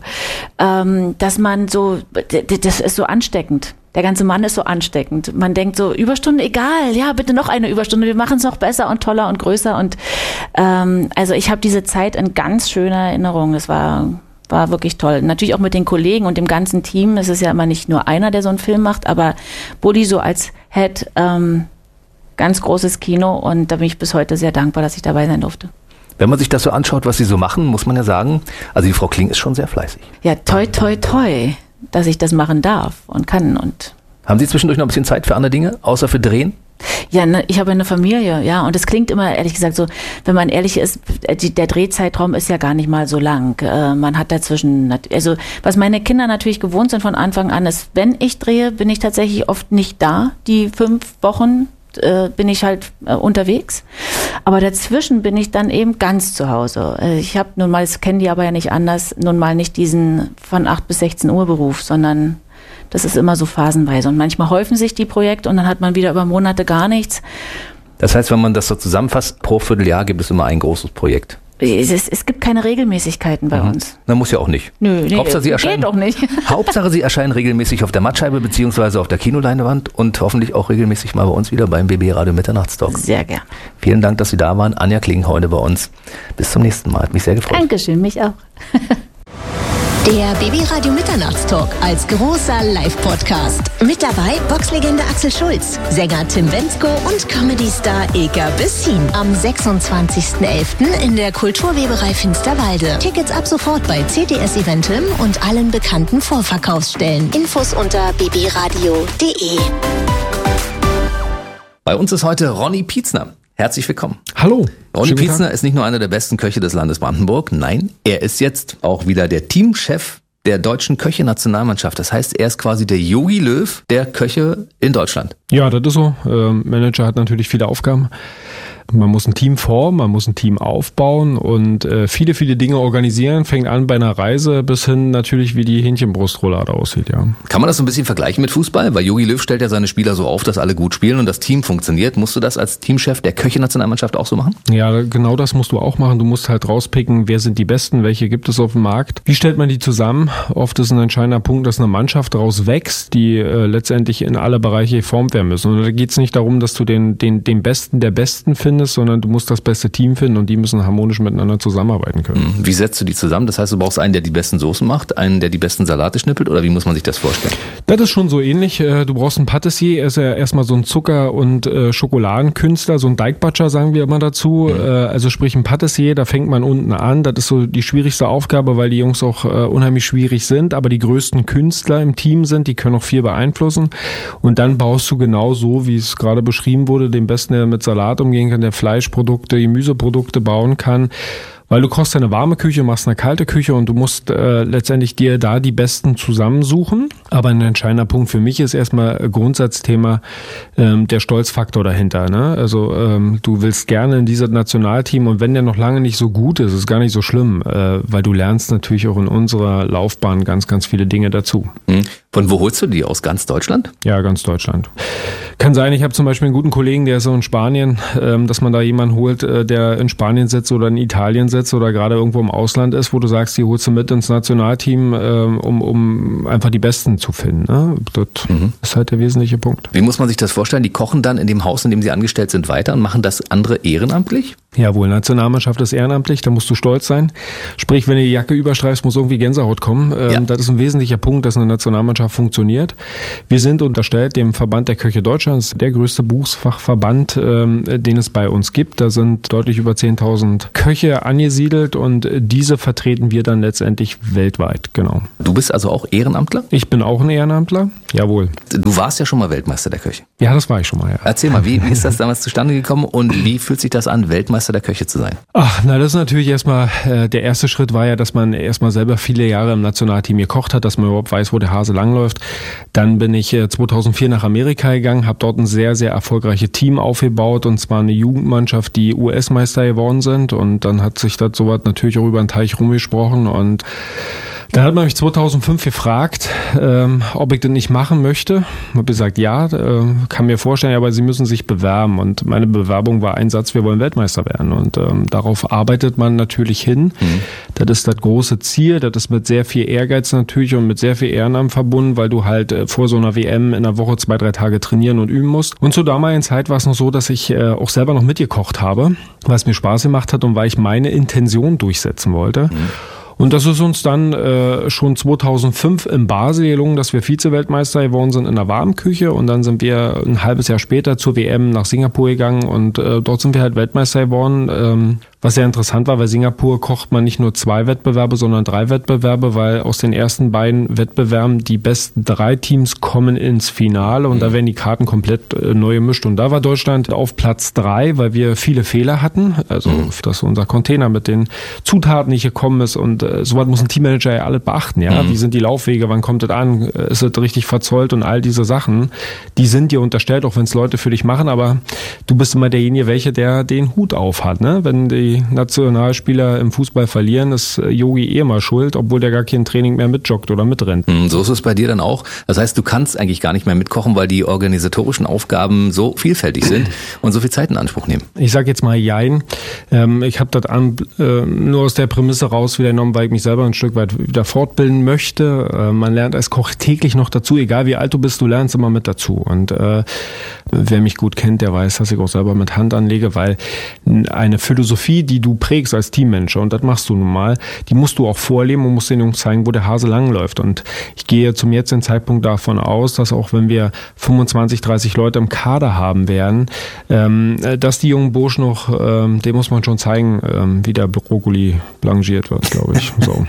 [SPEAKER 5] ähm, dass man so, das ist so ansteckend. Der ganze Mann ist so ansteckend. Man denkt so, Überstunde, egal, ja, bitte noch eine Überstunde, wir machen es noch besser und toller und größer. Und ähm, also ich habe diese Zeit in ganz schöner Erinnerung. Das war war wirklich toll. Natürlich auch mit den Kollegen und dem ganzen Team. Es ist ja immer nicht nur einer, der so einen Film macht, aber Bully so als Head, ähm, ganz großes Kino und da bin ich bis heute sehr dankbar, dass ich dabei sein durfte.
[SPEAKER 2] Wenn man sich das so anschaut, was sie so machen, muss man ja sagen, also die Frau Kling ist schon sehr fleißig.
[SPEAKER 5] Ja, toi, toi, toi, dass ich das machen darf und kann. Und
[SPEAKER 2] haben Sie zwischendurch noch ein bisschen Zeit für andere Dinge, außer für Drehen?
[SPEAKER 5] Ja, ne, ich habe eine Familie, ja, und es klingt immer, ehrlich gesagt, so, wenn man ehrlich ist, die, der Drehzeitraum ist ja gar nicht mal so lang. Äh, man hat dazwischen, also was meine Kinder natürlich gewohnt sind von Anfang an, ist, wenn ich drehe, bin ich tatsächlich oft nicht da, die fünf Wochen äh, bin ich halt äh, unterwegs. Aber dazwischen bin ich dann eben ganz zu Hause. Äh, ich habe nun mal, das kennen die aber ja nicht anders, nun mal nicht diesen von acht bis sechzehn Uhr Beruf, sondern das ist immer so phasenweise. Und manchmal häufen sich die Projekte und dann hat man wieder über Monate gar nichts.
[SPEAKER 2] Das heißt, wenn man das so zusammenfasst, pro Vierteljahr gibt es immer ein großes Projekt.
[SPEAKER 5] Es, ist, es gibt keine Regelmäßigkeiten bei mhm. uns.
[SPEAKER 2] Na, muss ja auch nicht.
[SPEAKER 5] Nö, nee,
[SPEAKER 2] Hauptsache, Sie erscheinen,
[SPEAKER 5] geht doch nicht.
[SPEAKER 2] Hauptsache, Sie erscheinen regelmäßig auf der Mattscheibe beziehungsweise auf der Kinoleinwand und hoffentlich auch regelmäßig mal bei uns wieder beim B B Radio Mitternachtstalk.
[SPEAKER 5] Sehr gern.
[SPEAKER 2] Vielen Dank, dass Sie da waren. Anja Kling heute bei uns. Bis zum nächsten Mal. Hat mich sehr gefreut.
[SPEAKER 5] Dankeschön, mich auch.
[SPEAKER 6] Der B B Radio Mitternachtstalk als großer Live-Podcast. Mit dabei Boxlegende Axel Schulz, Sänger Tim Bendzko und Comedy-Star Ilka Bessin. Am sechsundzwanzigsten elften in der Kulturweberei Finsterwalde. Tickets ab sofort bei C T S Eventim und allen bekannten Vorverkaufsstellen. Infos unter b b radio punkt d e.
[SPEAKER 2] Bei uns ist heute Ronny Pietzner. Herzlich willkommen.
[SPEAKER 7] Hallo.
[SPEAKER 2] Ronny Pietzner ist nicht nur einer der besten Köche des Landes Brandenburg, nein, er ist jetzt auch wieder der Teamchef der deutschen Köche-Nationalmannschaft. Das heißt, er ist quasi der Jogi Löw der Köche in Deutschland.
[SPEAKER 7] Ja, das ist so. Ähm, Manager hat natürlich viele Aufgaben. Man muss ein Team formen, man muss ein Team aufbauen und äh, viele, viele Dinge organisieren. Fängt an bei einer Reise bis hin natürlich, wie die Hähnchenbrustroulade aussieht, ja.
[SPEAKER 2] Kann man das so ein bisschen vergleichen mit Fußball? Weil Jogi Löw stellt ja seine Spieler so auf, dass alle gut spielen und das Team funktioniert. Musst du das als Teamchef der Köche-Nationalmannschaft auch so machen?
[SPEAKER 7] Ja, genau das musst du auch machen. Du musst halt rauspicken, wer sind die Besten, welche gibt es auf dem Markt. Wie stellt man die zusammen? Oft ist ein entscheidender Punkt, dass eine Mannschaft daraus wächst, die äh, letztendlich in alle Bereiche geformt werden müssen. Und da geht es nicht darum, dass du den, den, den Besten der Besten findest, sondern du musst das beste Team finden und die müssen harmonisch miteinander zusammenarbeiten können.
[SPEAKER 2] Wie setzt du die zusammen? Das heißt, du brauchst einen, der die besten Soßen macht, einen, der die besten Salate schnippelt, oder wie muss man sich das vorstellen?
[SPEAKER 7] Das ist schon so ähnlich. Du brauchst einen Patissier, er ist ja erstmal so ein Zucker- und Schokoladenkünstler, so ein Teigbatscher, sagen wir immer dazu. Mhm. Also sprich ein Patissier, da fängt man unten an. Das ist so die schwierigste Aufgabe, weil die Jungs auch unheimlich schwierig sind, aber die größten Künstler im Team sind, die können auch viel beeinflussen. Und dann baust du genau so, wie es gerade beschrieben wurde, den Besten, der mit Salat umgehen kann, der Fleischprodukte, Gemüseprodukte bauen kann. Weil du kochst eine warme Küche, machst eine kalte Küche und du musst äh, letztendlich dir da die Besten zusammensuchen. Aber ein entscheidender Punkt für mich ist erstmal Grundsatzthema ähm, der Stolzfaktor dahinter. Ne? Also ähm, du willst gerne in dieses Nationalteam und wenn der noch lange nicht so gut ist, ist gar nicht so schlimm, äh, weil du lernst natürlich auch in unserer Laufbahn ganz, ganz viele Dinge dazu.
[SPEAKER 2] Mhm. Von wo holst du die? Aus ganz Deutschland?
[SPEAKER 7] Ja, ganz Deutschland. Kann sein, ich habe zum Beispiel einen guten Kollegen, der ist so in Spanien, ähm, dass man da jemanden holt, äh, der in Spanien sitzt oder in Italien sitzt oder gerade irgendwo im Ausland ist, wo du sagst, die holst du mit ins Nationalteam, ähm, um, um einfach die Besten zu finden. Ne? Das mhm. ist halt der wesentliche Punkt.
[SPEAKER 2] Wie muss man sich das vorstellen? Die kochen dann in dem Haus, in dem sie angestellt sind, weiter und machen das andere ehrenamtlich?
[SPEAKER 7] Jawohl, Nationalmannschaft ist ehrenamtlich, da musst du stolz sein. Sprich, wenn du die Jacke überstreifst, muss irgendwie Gänsehaut kommen. Ähm, ja. Das ist ein wesentlicher Punkt, dass eine Nationalmannschaft funktioniert. Wir sind unterstellt dem Verband der Köche Deutschlands, der größte Berufsfachverband, ähm, den es bei uns gibt. Da sind deutlich über zehntausend Köche angesiedelt und diese vertreten wir dann letztendlich weltweit, genau.
[SPEAKER 2] Du bist also auch Ehrenamtler?
[SPEAKER 7] Ich bin auch ein Ehrenamtler, jawohl.
[SPEAKER 2] Du warst ja schon mal Weltmeister der Köche.
[SPEAKER 7] Ja, das war ich schon mal, ja.
[SPEAKER 2] Erzähl mal, wie, wie ist das damals zustande gekommen und wie fühlt sich das an, Weltmeister der Köche zu sein?
[SPEAKER 7] Ach, na, das ist natürlich erstmal, äh, der erste Schritt war ja, dass man erstmal selber viele Jahre im Nationalteam gekocht hat, dass man überhaupt weiß, wo der Hase langläuft. Dann bin ich äh, zweitausendvier nach Amerika gegangen, habe dort ein sehr, sehr erfolgreiches Team aufgebaut und zwar eine Jugendmannschaft, die U S-Meister geworden sind und dann hat sich das sowas natürlich auch über den Teich rumgesprochen und dann hat man mich zweitausendfünf gefragt, ähm, ob ich das nicht machen möchte. Ich habe gesagt, ja, äh, kann mir vorstellen, aber Sie müssen sich bewerben. Und meine Bewerbung war ein Satz, wir wollen Weltmeister werden. Und ähm, darauf arbeitet man natürlich hin. Mhm. Das ist das große Ziel. Das ist mit sehr viel Ehrgeiz natürlich und mit sehr viel Ehrenamt verbunden, weil du halt äh, vor so einer W M in einer Woche zwei, drei Tage trainieren und üben musst. Und zur damaligen Zeit war es noch so, dass ich äh, auch selber noch mitgekocht habe, weil es mir Spaß gemacht hat und weil ich meine Intention durchsetzen wollte. Mhm. Und das ist uns dann äh, schon zweitausendfünf im Basel gelungen, dass wir Vize-Weltmeister geworden sind in der Warmküche und dann sind wir ein halbes Jahr später zur W M nach Singapur gegangen und äh, dort sind wir halt Weltmeister geworden. Ähm, was sehr interessant war, weil Singapur kocht man nicht nur zwei Wettbewerbe, sondern drei Wettbewerbe, weil aus den ersten beiden Wettbewerben die besten drei Teams kommen ins Finale und mhm. da werden die Karten komplett äh, neu gemischt. Und da war Deutschland auf Platz drei, weil wir viele Fehler hatten, also mhm. dass unser Container mit den Zutaten nicht gekommen ist und äh, sowas muss ein Teammanager ja alle beachten. Ja, mhm. Wie sind die Laufwege, wann kommt das an, ist es richtig verzollt und all diese Sachen, die sind dir unterstellt, auch wenn es Leute für dich machen, aber du bist immer derjenige, welcher der den Hut auf hat, ne? Wenn die Nationalspieler im Fußball verlieren, ist Yogi eh mal schuld, obwohl der gar kein Training mehr mitjoggt oder mitrennt.
[SPEAKER 2] So ist es bei dir dann auch. Das heißt, du kannst eigentlich gar nicht mehr mitkochen, weil die organisatorischen Aufgaben so vielfältig sind und so viel Zeit in Anspruch nehmen.
[SPEAKER 7] Ich sag jetzt mal jein. Ähm, ich habe das an, äh, nur aus der Prämisse raus wieder genommen, weil ich mich selber ein Stück weit wieder fortbilden möchte. Äh, man lernt als Koch täglich noch dazu, egal wie alt du bist, du lernst immer mit dazu. Und äh, wer mich gut kennt, der weiß, dass ich auch selber mit Hand anlege, weil eine Philosophie, die du prägst als Teammanager, und das machst du nun mal, die musst du auch vorleben und musst den Jungs zeigen, wo der Hase langläuft. Und ich gehe zum jetzigen Zeitpunkt davon aus, dass auch wenn wir fünfundzwanzig, dreißig Leute im Kader haben werden, ähm, dass die jungen Burschen noch, ähm, dem muss man schon zeigen, ähm, wie der Brokkoli blanchiert wird, glaube ich. So.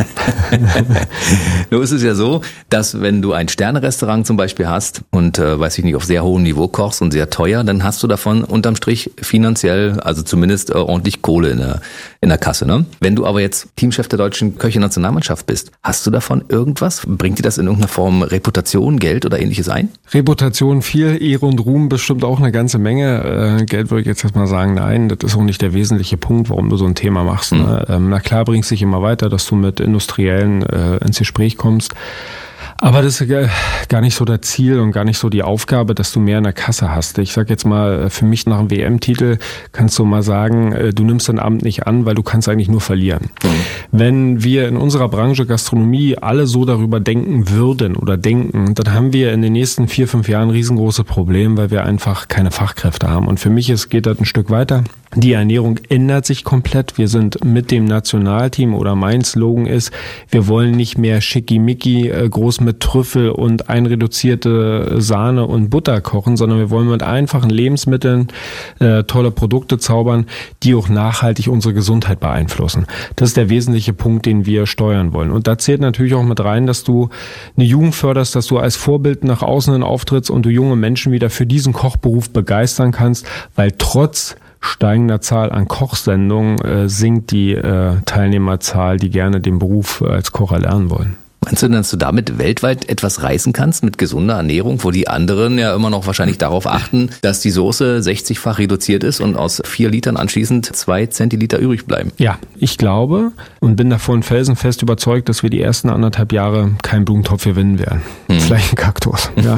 [SPEAKER 2] Nun ist es ja so, dass wenn du ein Sterne-Restaurant zum Beispiel hast und, äh, weiß ich nicht, auf sehr hohem Niveau kochst und sehr teuer, dann hast du davon unterm Strich finanziell, also zumindest äh, ordentlich Kohle in der, in der Kasse, ne? Wenn du aber jetzt Teamchef der deutschen Köche-Nationalmannschaft bist, hast du davon irgendwas? Bringt dir das in irgendeiner Form Reputation, Geld oder ähnliches ein?
[SPEAKER 7] Reputation viel, Ehre und Ruhm bestimmt auch eine ganze Menge. Äh, Geld würde ich jetzt erstmal sagen, nein, das ist auch nicht der wesentliche Punkt, warum du so ein Thema machst. Mhm. Ne? Ähm, na klar bringst dich immer weiter, dass du mit Industriellen äh, ins Gespräch kommst. Aber das ist gar nicht so das Ziel und gar nicht so die Aufgabe, dass du mehr in der Kasse hast. Ich sag jetzt mal, für mich nach einem W M-Titel kannst du mal sagen, du nimmst dein Amt nicht an, weil du kannst eigentlich nur verlieren. Mhm. Wenn wir in unserer Branche Gastronomie alle so darüber denken würden oder denken, dann haben wir in den nächsten vier, fünf Jahren ein riesengroßes Problem, weil wir einfach keine Fachkräfte haben. Und für mich ist, geht das ein Stück weiter. Die Ernährung ändert sich komplett. Wir sind mit dem Nationalteam oder mein Slogan ist, wir wollen nicht mehr schickimicki, groß mit Trüffel und einreduzierte Sahne und Butter kochen, sondern wir wollen mit einfachen Lebensmitteln äh, tolle Produkte zaubern, die auch nachhaltig unsere Gesundheit beeinflussen. Das ist der wesentliche Punkt, den wir steuern wollen. Und da zählt natürlich auch mit rein, dass du eine Jugend förderst, dass du als Vorbild nach außen hin auftrittst und du junge Menschen wieder für diesen Kochberuf begeistern kannst, weil trotz steigender Zahl an Kochsendungen äh, sinkt die äh, Teilnehmerzahl, die gerne den Beruf als Koch erlernen wollen.
[SPEAKER 2] Meinst du, dass du damit weltweit etwas reißen kannst mit gesunder Ernährung, wo die anderen ja immer noch wahrscheinlich darauf achten, dass die Soße sechzigfach reduziert ist und aus vier Litern anschließend zwei Zentiliter übrig bleiben?
[SPEAKER 7] Ja, ich glaube und bin davon felsenfest überzeugt, dass wir die ersten anderthalb Jahre keinen Blumentopf gewinnen werden. Hm. Vielleicht ein Kaktus. Ja.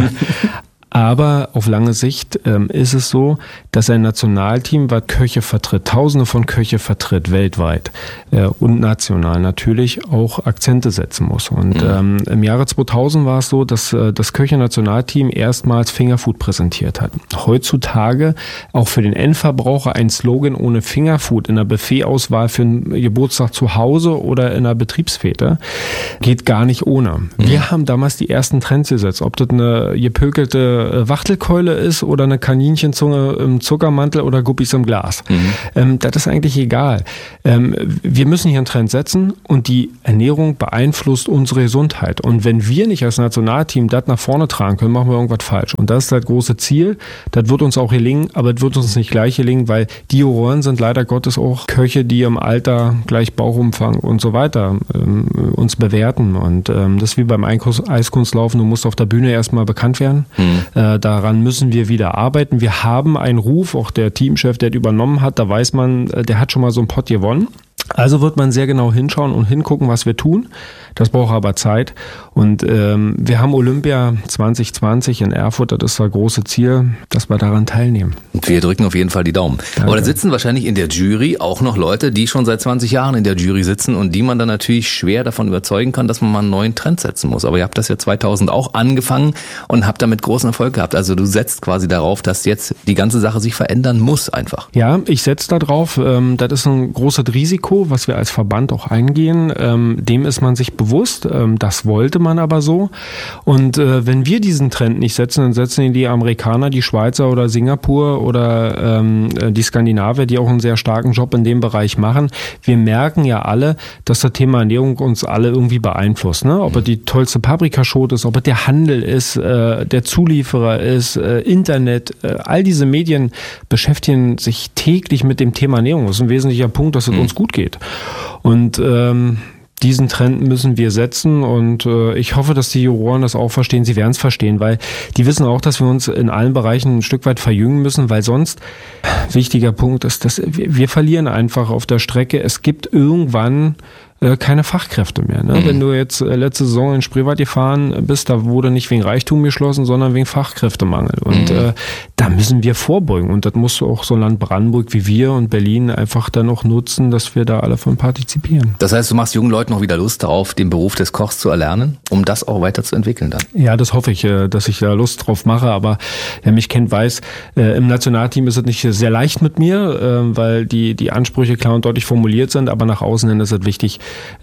[SPEAKER 7] Aber auf lange Sicht ähm, ist es so, dass ein Nationalteam, was Köche vertritt, Tausende von Köche vertritt, weltweit äh, und national natürlich auch Akzente setzen muss. Und mhm. ähm, im Jahre zweitausend war es so, dass äh, das Köche-Nationalteam erstmals Fingerfood präsentiert hat. Heutzutage auch für den Endverbraucher ein Slogan ohne Fingerfood in der Buffetauswahl für einen Geburtstag zu Hause oder in einer Betriebsfete geht gar nicht ohne. Mhm. Wir haben damals die ersten Trends gesetzt, ob das eine gepökelte Wachtelkeule ist oder eine Kaninchenzunge im Zuckermantel oder Guppies im Glas. Mhm. Ähm, das ist eigentlich egal. Ähm, wir müssen hier einen Trend setzen und die Ernährung beeinflusst unsere Gesundheit. Und wenn wir nicht als Nationalteam das nach vorne tragen können, machen wir irgendwas falsch. Und das ist das große Ziel. Das wird uns auch gelingen, aber das wird uns nicht gleich gelingen, weil die Juroren sind leider Gottes auch Köche, die im Alter gleich Bauchumfang und so weiter ähm, uns bewerten. Und ähm, das ist wie beim Eiskunstlaufen, du musst auf der Bühne erstmal bekannt werden. Mhm. Äh, daran müssen wir wieder arbeiten. Wir haben einen Ruf, auch der Teamchef, der das übernommen hat, da weiß man, der hat schon mal so einen Pott gewonnen. Also wird man sehr genau hinschauen und hingucken, was wir tun. Das braucht aber Zeit. Und ähm, wir haben Olympia zwanzig zwanzig in Erfurt, das ist das große Ziel, dass wir daran teilnehmen.
[SPEAKER 2] Und wir drücken auf jeden Fall die Daumen. Danke. Aber da sitzen wahrscheinlich in der Jury auch noch Leute, die schon seit zwanzig Jahren in der Jury sitzen und die man dann natürlich schwer davon überzeugen kann, dass man mal einen neuen Trend setzen muss. Aber ihr habt das ja zweitausend auch angefangen und habt damit großen Erfolg gehabt. Also du setzt quasi darauf, dass jetzt die ganze Sache sich verändern muss einfach.
[SPEAKER 7] Ja, ich setze da drauf. Ähm, das ist ein großes Risiko, was wir als Verband auch eingehen. Ähm, dem ist man sich bewusst. Ähm, das wollte man aber so. Und äh, wenn wir diesen Trend nicht setzen, dann setzen ihn die Amerikaner, die Schweizer oder Singapur oder ähm, die Skandinavier, die auch einen sehr starken Job in dem Bereich machen. Wir merken ja alle, dass das Thema Ernährung uns alle irgendwie beeinflusst. Ne? Ob es die tollste Paprikaschote ist, ob es der Handel ist, äh, der Zulieferer ist, äh, Internet. Äh, all diese Medien beschäftigen sich täglich mit dem Thema Ernährung. Das ist ein wesentlicher Punkt, dass es mhm. uns gut geht. Und ähm, diesen Trend müssen wir setzen und äh, ich hoffe, dass die Juroren das auch verstehen. Sie werden es verstehen, weil die wissen auch, dass wir uns in allen Bereichen ein Stück weit verjüngen müssen, weil sonst, wichtiger Punkt ist, dass wir, wir verlieren einfach auf der Strecke. Es gibt irgendwann keine Fachkräfte mehr. Ne? Mhm. Wenn du jetzt letzte Saison in Spreewald gefahren bist, da wurde nicht wegen Reichtum geschlossen, sondern wegen Fachkräftemangel. Und mhm. äh, da müssen wir vorbeugen. Und das muss auch so ein Land Brandenburg wie wir und Berlin einfach dann auch nutzen, dass wir da alle von partizipieren.
[SPEAKER 2] Das heißt, du machst jungen Leuten auch wieder Lust darauf, den Beruf des Kochs zu erlernen, um das auch weiterzuentwickeln dann?
[SPEAKER 7] Ja, das hoffe ich, dass ich da Lust drauf mache. Aber wer mich kennt, weiß, äh, im Nationalteam ist es nicht sehr leicht mit mir, äh, weil die, die Ansprüche klar und deutlich formuliert sind. Aber nach außen hin ist es wichtig,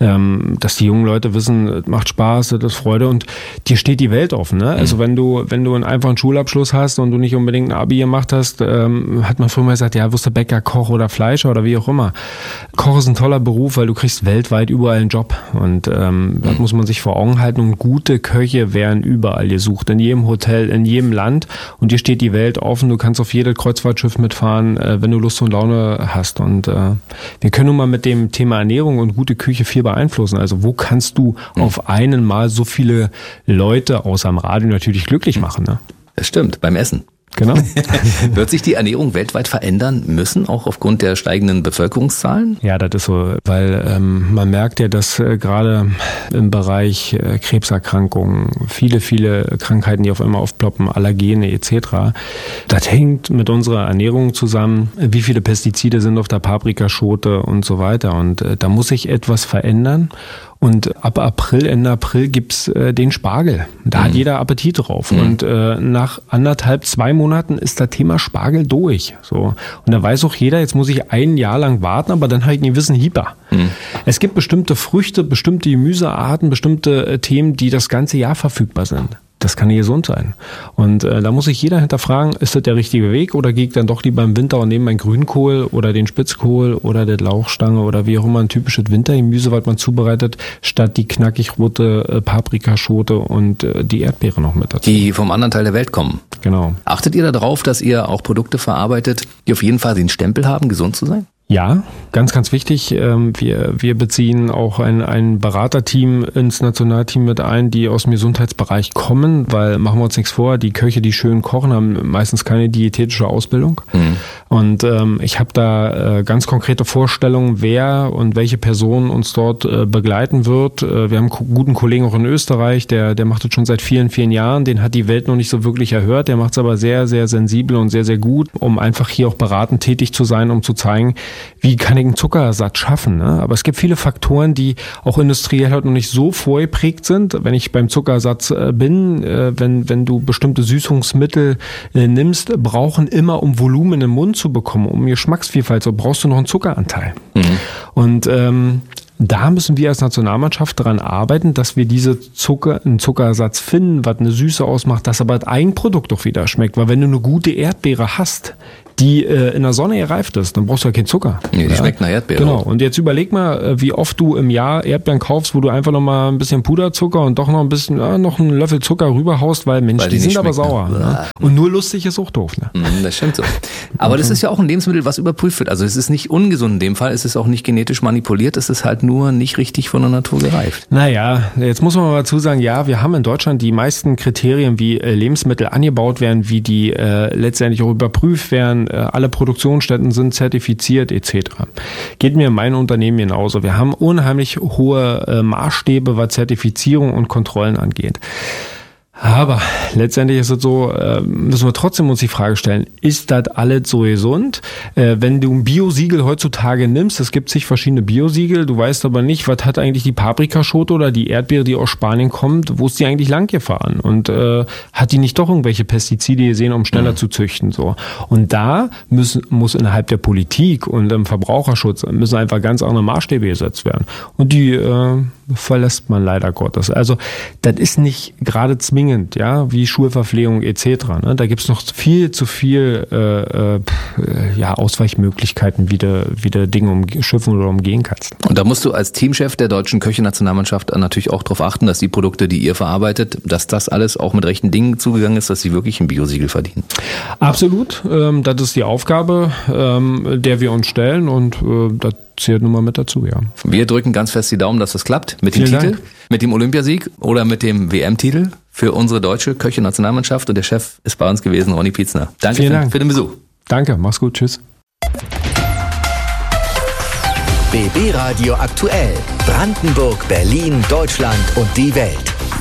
[SPEAKER 7] dass die jungen Leute wissen, es macht Spaß, es ist Freude und dir steht die Welt offen. Ne? Also wenn du wenn du einen einfachen Schulabschluss hast und du nicht unbedingt ein Abi gemacht hast, ähm, hat man früher mal gesagt, ja, wirst du Bäcker, Koch oder Fleischer oder wie auch immer. Koch ist ein toller Beruf, weil du kriegst weltweit überall einen Job und ähm, das muss man sich vor Augen halten und gute Köche werden überall gesucht, in jedem Hotel, in jedem Land und dir steht die Welt offen, du kannst auf jedes Kreuzfahrtschiff mitfahren, äh, wenn du Lust und Laune hast und äh, wir können nun mal mit dem Thema Ernährung und gute Küche viel beeinflussen. Also wo kannst du mhm. auf einen Mal so viele Leute außer am Radio natürlich glücklich machen? Ne?
[SPEAKER 2] Das stimmt, beim Essen.
[SPEAKER 7] Genau.
[SPEAKER 2] Wird sich die Ernährung weltweit verändern müssen, auch aufgrund der steigenden Bevölkerungszahlen?
[SPEAKER 7] Ja, das ist so, weil ähm, man merkt ja, dass äh, gerade im Bereich äh, Krebserkrankungen, viele, viele Krankheiten, die auf einmal aufploppen, Allergene et cetera, das hängt mit unserer Ernährung zusammen, wie viele Pestizide sind auf der Paprikaschote und so weiter. Und äh, da muss sich etwas verändern. Und ab April, Ende April gibt's äh, den Spargel. Da mhm. hat jeder Appetit drauf. Mhm. Und äh, nach anderthalb, zwei Monaten ist das Thema Spargel durch. So. Und da weiß auch jeder, jetzt muss ich ein Jahr lang warten, aber dann habe ich einen gewissen Hieber. Mhm. Es gibt bestimmte Früchte, bestimmte Gemüsearten, bestimmte äh, Themen, die das ganze Jahr verfügbar sind. Das kann nicht gesund sein. Und äh, da muss sich jeder hinterfragen, ist das der richtige Weg oder gehe ich dann doch lieber im Winter und nehme meinen Grünkohl oder den Spitzkohl oder die Lauchstange oder wie auch immer ein typisches Wintergemüse, was man zubereitet, statt die knackig rote äh, Paprikaschote und äh, die Erdbeere noch mit dazu.
[SPEAKER 2] Die vom anderen Teil der Welt kommen.
[SPEAKER 7] genau.
[SPEAKER 2] Achtet ihr darauf, dass ihr auch Produkte verarbeitet, die auf jeden Fall den Stempel haben, gesund zu sein?
[SPEAKER 7] Ja, ganz, ganz wichtig. Wir, wir beziehen auch ein, ein Beraterteam ins Nationalteam mit ein, die aus dem Gesundheitsbereich kommen, weil, machen wir uns nichts vor, die Köche, die schön kochen, haben meistens keine diätetische Ausbildung. Mhm. Und ähm, ich habe da äh, ganz konkrete Vorstellungen, wer und welche Person uns dort äh, begleiten wird. Äh, wir haben einen guten Kollegen auch in Österreich, der, der macht das schon seit vielen, vielen Jahren. Den hat die Welt noch nicht so wirklich erhört. Der macht es aber sehr, sehr sensibel und sehr, sehr gut, um einfach hier auch beratend tätig zu sein, um zu zeigen, wie kann ich einen Zuckerersatz schaffen. Ne? Aber es gibt viele Faktoren, die auch industriell halt noch nicht so vorgeprägt sind. Wenn ich beim Zuckerersatz äh, bin, äh, wenn, wenn du bestimmte Süßungsmittel äh, nimmst, brauchen immer, um Volumen im Mund zu bekommen, um Geschmacksvielfalt, so brauchst du noch einen Zuckeranteil. Mhm. Und ähm, da müssen wir als Nationalmannschaft daran arbeiten, dass wir diese Zucker, einen Zuckerersatz finden, was eine Süße ausmacht, dass aber das Eigenprodukt doch wieder schmeckt. Weil wenn du eine gute Erdbeere hast, die äh, in der Sonne gereift ist, dann brauchst du ja keinen Zucker.
[SPEAKER 2] Nee, die
[SPEAKER 7] ja?
[SPEAKER 2] schmeckt nach Erdbeere.
[SPEAKER 7] Genau. Und jetzt überleg mal, wie oft du im Jahr Erdbeeren kaufst, wo du einfach noch mal ein bisschen Puderzucker und doch noch ein bisschen, ja, noch einen Löffel Zucker rüberhaust, weil Mensch, weil die, die sind aber sauer. Ne? Ne? Und nur lustig ist auch doof. Ne?
[SPEAKER 2] Das stimmt so. Aber das ist ja auch ein Lebensmittel, was überprüft wird. Also es ist nicht ungesund in dem Fall, es ist auch nicht genetisch manipuliert, es ist halt nur nicht richtig von der Natur gereift.
[SPEAKER 7] Naja, jetzt muss man mal dazu sagen, ja, wir haben in Deutschland die meisten Kriterien, wie äh, Lebensmittel angebaut werden, wie die äh, letztendlich auch überprüft werden, äh, alle Produktionsstätten sind zertifiziert et cetera. Geht mir in meinem Unternehmen genauso. Wir haben unheimlich hohe äh, Maßstäbe, was Zertifizierung und Kontrollen angeht. Aber letztendlich ist es so, äh, müssen wir trotzdem uns die Frage stellen, ist das alles so gesund? Äh, wenn du ein Biosiegel heutzutage nimmst, es gibt zig verschiedene Biosiegel, du weißt aber nicht, was hat eigentlich die Paprikaschote oder die Erdbeere, die aus Spanien kommt, wo ist die eigentlich lang gefahren? Und äh, hat die nicht doch irgendwelche Pestizide gesehen, um schneller mhm. zu züchten? So. Und da müssen, muss innerhalb der Politik und im Verbraucherschutz müssen einfach ganz andere Maßstäbe gesetzt werden. Und die äh, verlässt man leider Gottes. Also das ist nicht gerade zwingend, ja, wie Schulverpflegung et cetera. Ne? Da gibt's noch viel zu viel äh, äh, ja, Ausweichmöglichkeiten, wie du, wie du Dinge umschiffen oder umgehen kannst.
[SPEAKER 2] Und da musst du als Teamchef der deutschen Köche-Nationalmannschaft natürlich auch darauf achten, dass die Produkte, die ihr verarbeitet, dass das alles auch mit rechten Dingen zugegangen ist, dass sie wirklich ein Biosiegel verdienen.
[SPEAKER 7] Absolut. Ähm, das ist die Aufgabe, ähm, der wir uns stellen und äh, das zählt nun mal mit dazu, ja.
[SPEAKER 2] Wir drücken ganz fest die Daumen, dass das klappt mit dem
[SPEAKER 7] Vielen
[SPEAKER 2] Titel,
[SPEAKER 7] Dank.
[SPEAKER 2] mit dem Olympiasieg oder mit dem W M-Titel für unsere deutsche Köche-Nationalmannschaft. Und der Chef ist bei uns gewesen, Ronny Pietzner. Danke
[SPEAKER 7] Vielen
[SPEAKER 2] für,
[SPEAKER 7] Dank.
[SPEAKER 2] für den Besuch.
[SPEAKER 7] Danke, mach's gut, tschüss.
[SPEAKER 4] B B Radio aktuell. Brandenburg, Berlin, Deutschland und die Welt.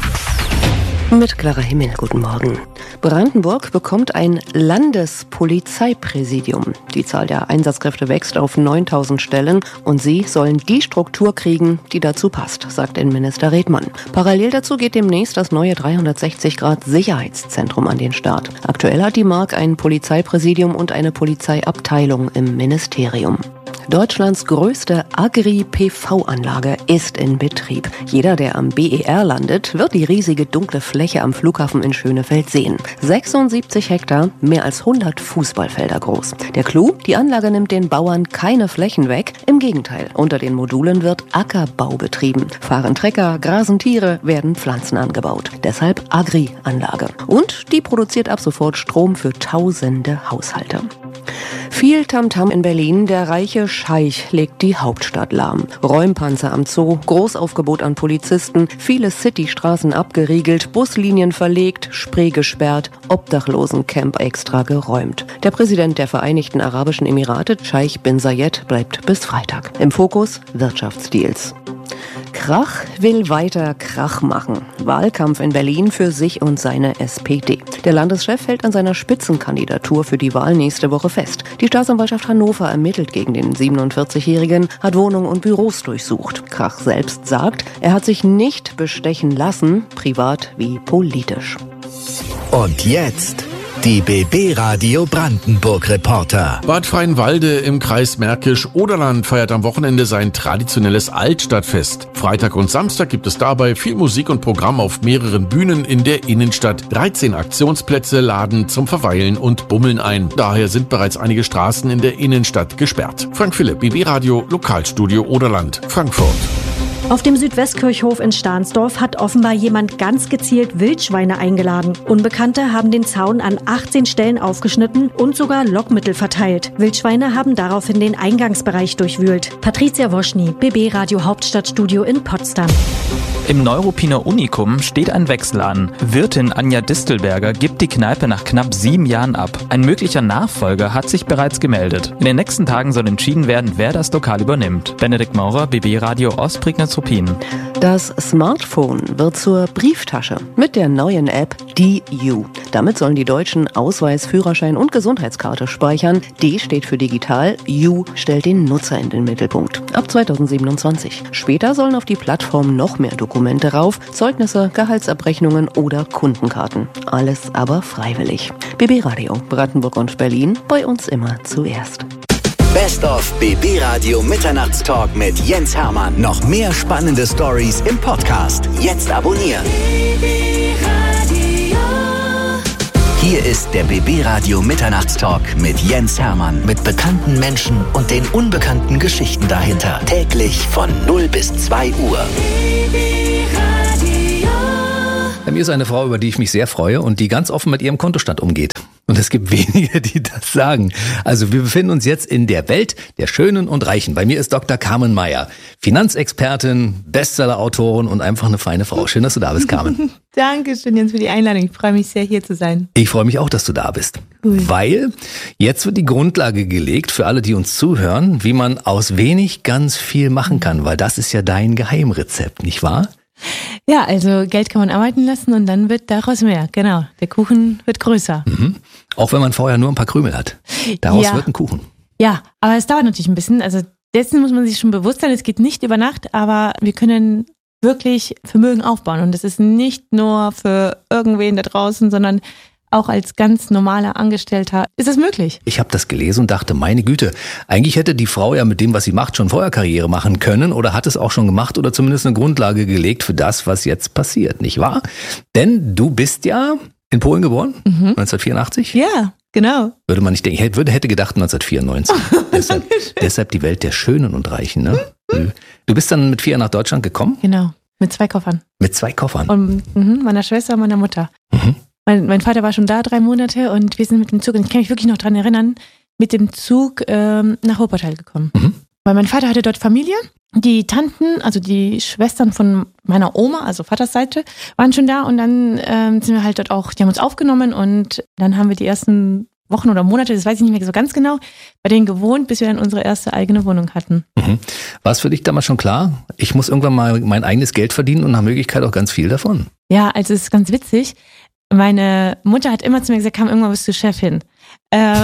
[SPEAKER 8] Mit klarer Himmel, guten Morgen. Brandenburg bekommt ein Landespolizeipräsidium. Die Zahl der Einsatzkräfte wächst auf neuntausend Stellen und sie sollen die Struktur kriegen, die dazu passt, sagt Innenminister Redmann. Parallel dazu geht demnächst das neue dreihundertsechzig Grad Sicherheitszentrum an den Start. Aktuell hat die Mark ein Polizeipräsidium und eine Polizeiabteilung im Ministerium. Deutschlands größte Agri-P V-Anlage ist in Betrieb. Jeder, der am B E R landet, wird die riesige dunkle Fläche am Flughafen in Schönefeld sehen. sechsundsiebzig Hektar, mehr als hundert Fußballfelder groß. Der Clou, die Anlage nimmt den Bauern keine Flächen weg. Im Gegenteil, unter den Modulen wird Ackerbau betrieben. Fahren Trecker, grasen Tiere, werden Pflanzen angebaut. Deshalb Agri-Anlage. Und die produziert ab sofort Strom für tausende Haushalte. Viel Tamtam in Berlin, der reiche Scheich legt die Hauptstadt lahm. Räumpanzer am Zoo, Großaufgebot an Polizisten, viele Citystraßen abgeriegelt, Buslinien verlegt, Spree gesperrt, Obdachlosencamp extra geräumt. Der Präsident der Vereinigten Arabischen Emirate, Scheich bin Zayed, bleibt bis Freitag. Im Fokus Wirtschaftsdeals. Krach will weiter Krach machen. Wahlkampf in Berlin für sich und seine S P D. Der Landeschef hält an seiner Spitzenkandidatur für die Wahl nächste Woche fest. Die Staatsanwaltschaft Hannover ermittelt gegen den siebenundvierzigjährigen, hat Wohnungen und Büros durchsucht. Krach selbst sagt, er hat sich nicht bestechen lassen, privat wie politisch.
[SPEAKER 4] Und jetzt die B B Radio Brandenburg Reporter.
[SPEAKER 9] Bad Freienwalde im Kreis Märkisch-Oderland feiert am Wochenende sein traditionelles Altstadtfest. Freitag und Samstag gibt es dabei viel Musik und Programm auf mehreren Bühnen in der Innenstadt. dreizehn Aktionsplätze laden zum Verweilen und Bummeln ein. Daher sind bereits einige Straßen in der Innenstadt gesperrt. Frank Philipp, B B Radio Lokalstudio Oderland, Frankfurt.
[SPEAKER 10] Auf dem Südwestkirchhof in Stahnsdorf hat offenbar jemand ganz gezielt Wildschweine eingeladen. Unbekannte haben den Zaun an achtzehn Stellen aufgeschnitten und sogar Lockmittel verteilt. Wildschweine haben daraufhin den Eingangsbereich durchwühlt. Patricia Woschny, B B Radio Hauptstadtstudio in Potsdam.
[SPEAKER 11] Im Neuruppiner Unikum steht ein Wechsel an. Wirtin Anja Distelberger gibt die Kneipe nach knapp sieben Jahren ab. Ein möglicher Nachfolger hat sich bereits gemeldet. In den nächsten Tagen soll entschieden werden, wer das Lokal übernimmt. Benedikt Maurer, B B Radio Ostprignitz-Ruppin.
[SPEAKER 8] Das Smartphone wird zur Brieftasche mit der neuen App D U. Damit sollen die Deutschen Ausweis, Führerschein und Gesundheitskarte speichern. D steht für digital, U stellt den Nutzer in den Mittelpunkt. Ab zweitausendsiebenundzwanzig. Später sollen auf die Plattform noch mehr Dokumente rauf, Zeugnisse, Gehaltsabrechnungen oder Kundenkarten. Alles aber freiwillig. B B Radio, Brandenburg und Berlin, bei uns immer zuerst.
[SPEAKER 4] Best of B B Radio Mitternachtstalk mit Jens Hermann. Noch mehr spannende Stories im Podcast. Jetzt abonnieren. Hier ist der B B Radio Mitternachtstalk mit Jens Hermann. Mit bekannten Menschen und den unbekannten Geschichten dahinter. Täglich von null bis zwei Uhr.
[SPEAKER 2] Bei mir ist eine Frau, über die ich mich sehr freue und die ganz offen mit ihrem Kontostand umgeht. Und es gibt wenige, die das sagen. Also wir befinden uns jetzt in der Welt der Schönen und Reichen. Bei mir ist Doktor Carmen Meyer, Finanzexpertin, Bestsellerautorin und einfach eine feine Frau. Schön, dass du da bist, Carmen.
[SPEAKER 12] Dankeschön, Jens, für die Einladung. Ich freue mich sehr, hier zu sein.
[SPEAKER 2] Ich freue mich auch, dass du da bist.
[SPEAKER 12] Cool.
[SPEAKER 2] Weil jetzt wird die Grundlage gelegt für alle, die uns zuhören, wie man aus wenig ganz viel machen kann. Weil das ist ja dein Geheimrezept, nicht wahr?
[SPEAKER 12] Ja, also Geld kann man arbeiten lassen und dann wird daraus mehr. Genau, der Kuchen wird größer.
[SPEAKER 2] Mhm. Auch wenn man vorher nur ein paar Krümel hat. Daraus
[SPEAKER 12] ja.
[SPEAKER 2] wird ein Kuchen.
[SPEAKER 12] Ja, aber es dauert natürlich ein bisschen. Also dessen muss man sich schon bewusst sein. Es geht nicht über Nacht, aber wir können wirklich Vermögen aufbauen. Und das ist nicht nur für irgendwen da draußen, sondern auch als ganz normaler Angestellter ist es möglich.
[SPEAKER 2] Ich habe das gelesen und dachte, meine Güte, eigentlich hätte die Frau ja mit dem, was sie macht, schon vorher Karriere machen können oder hat es auch schon gemacht oder zumindest eine Grundlage gelegt für das, was jetzt passiert, nicht wahr? Denn du bist ja in Polen geboren, mhm. neunzehnhundertvierundachtzig?
[SPEAKER 12] Ja, genau.
[SPEAKER 2] Würde man nicht denken, ich hätte, hätte gedacht neunzehnhundertvierundneunzig. deshalb, deshalb die Welt der Schönen und Reichen. Ne? Du bist dann mit vier nach Deutschland gekommen?
[SPEAKER 12] Genau, mit zwei Koffern.
[SPEAKER 2] Mit zwei Koffern?
[SPEAKER 12] Und mh, meiner Schwester und meiner Mutter. Mhm. Mein, mein Vater war schon da drei Monate und wir sind mit dem Zug, und ich kann mich wirklich noch dran erinnern, mit dem Zug ähm, nach Wuppertal gekommen. Mhm. Weil mein Vater hatte dort Familie. Die Tanten, also die Schwestern von meiner Oma, also Vaters Seite, waren schon da und dann ähm, sind wir halt dort auch, die haben uns aufgenommen und dann haben wir die ersten Wochen oder Monate, das weiß ich nicht mehr so ganz genau, bei denen gewohnt, bis wir dann unsere erste eigene Wohnung hatten.
[SPEAKER 2] Mhm. War es für dich damals schon klar, ich muss irgendwann mal mein eigenes Geld verdienen und nach Möglichkeit auch ganz viel davon?
[SPEAKER 12] Ja, also es ist ganz witzig. Meine Mutter hat immer zu mir gesagt, komm, irgendwann bist du Chefin. Äh,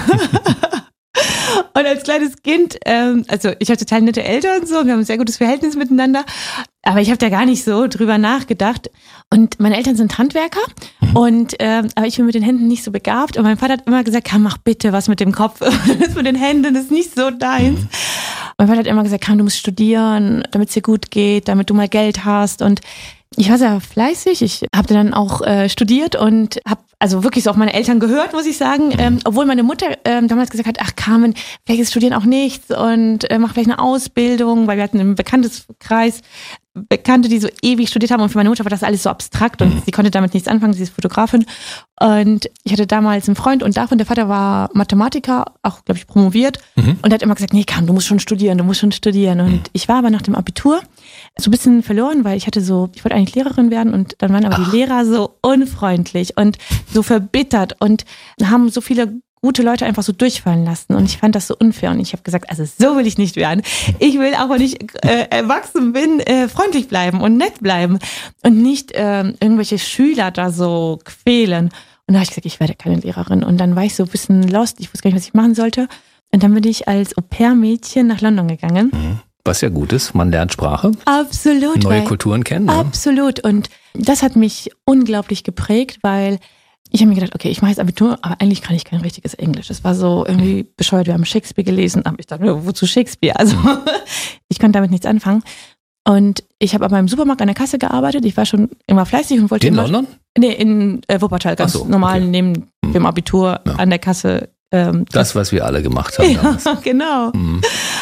[SPEAKER 12] und als kleines Kind, ähm, also ich habe total nette Eltern und so, wir haben ein sehr gutes Verhältnis miteinander, aber ich habe da gar nicht so drüber nachgedacht. Und meine Eltern sind Handwerker, mhm. und ähm, aber ich bin mit den Händen nicht so begabt. Und mein Vater hat immer gesagt, komm, mach bitte was mit dem Kopf, das mit den Händen, das ist nicht so deins. Mhm. Mein Vater hat immer gesagt, komm, du musst studieren, damit es dir gut geht, damit du mal Geld hast. Und ich war sehr fleißig, ich habe dann auch äh, studiert und habe also wirklich so auf meine Eltern gehört, muss ich sagen, ähm, obwohl meine Mutter ähm, damals gesagt hat, ach Carmen, vielleicht ist Studieren auch nichts und äh, mach vielleicht eine Ausbildung, weil wir hatten im Bekannteskreis Bekannte, die so ewig studiert haben und für meine Mutter war das alles so abstrakt und sie konnte damit nichts anfangen, sie ist Fotografin und ich hatte damals einen Freund und davon, der Vater war Mathematiker, auch glaube ich promoviert mhm. und der hat immer gesagt, nee Carmen, du musst schon studieren, du musst schon studieren und mhm. ich war aber nach dem Abitur so ein bisschen verloren, weil ich hatte so, ich wollte eigentlich Lehrerin werden und dann waren aber Ach. die Lehrer so unfreundlich und so verbittert und haben so viele gute Leute einfach so durchfallen lassen und ich fand das so unfair und ich habe gesagt, also so will ich nicht werden. Ich will auch, wenn ich äh, erwachsen bin, äh, freundlich bleiben und nett bleiben und nicht äh, irgendwelche Schüler da so quälen. Und da habe ich gesagt, ich werde keine Lehrerin und dann war ich so ein bisschen lost, ich wusste gar nicht, was ich machen sollte und dann bin ich als Au-pair-Mädchen nach London gegangen.
[SPEAKER 2] Was ja gut ist, man lernt Sprache.
[SPEAKER 12] Absolut.
[SPEAKER 2] Neue Kulturen kennen. Ja.
[SPEAKER 12] Absolut und das hat mich unglaublich geprägt, weil ich habe mir gedacht, okay, ich mache jetzt Abitur, aber eigentlich kann ich kein richtiges Englisch. Das war so irgendwie bescheuert. Wir haben Shakespeare gelesen, aber ich dachte, wozu Shakespeare? Also ich konnte damit nichts anfangen. Und ich habe aber im Supermarkt an der Kasse gearbeitet. Ich war schon immer fleißig und wollte
[SPEAKER 2] in
[SPEAKER 12] immer...
[SPEAKER 2] In London?
[SPEAKER 12] Nee, in äh, Wuppertal, ganz so, normal okay. neben dem Abitur ja. an der Kasse. Ähm,
[SPEAKER 2] das, was wir alle gemacht haben
[SPEAKER 12] ja, damals. Genau. Mhm.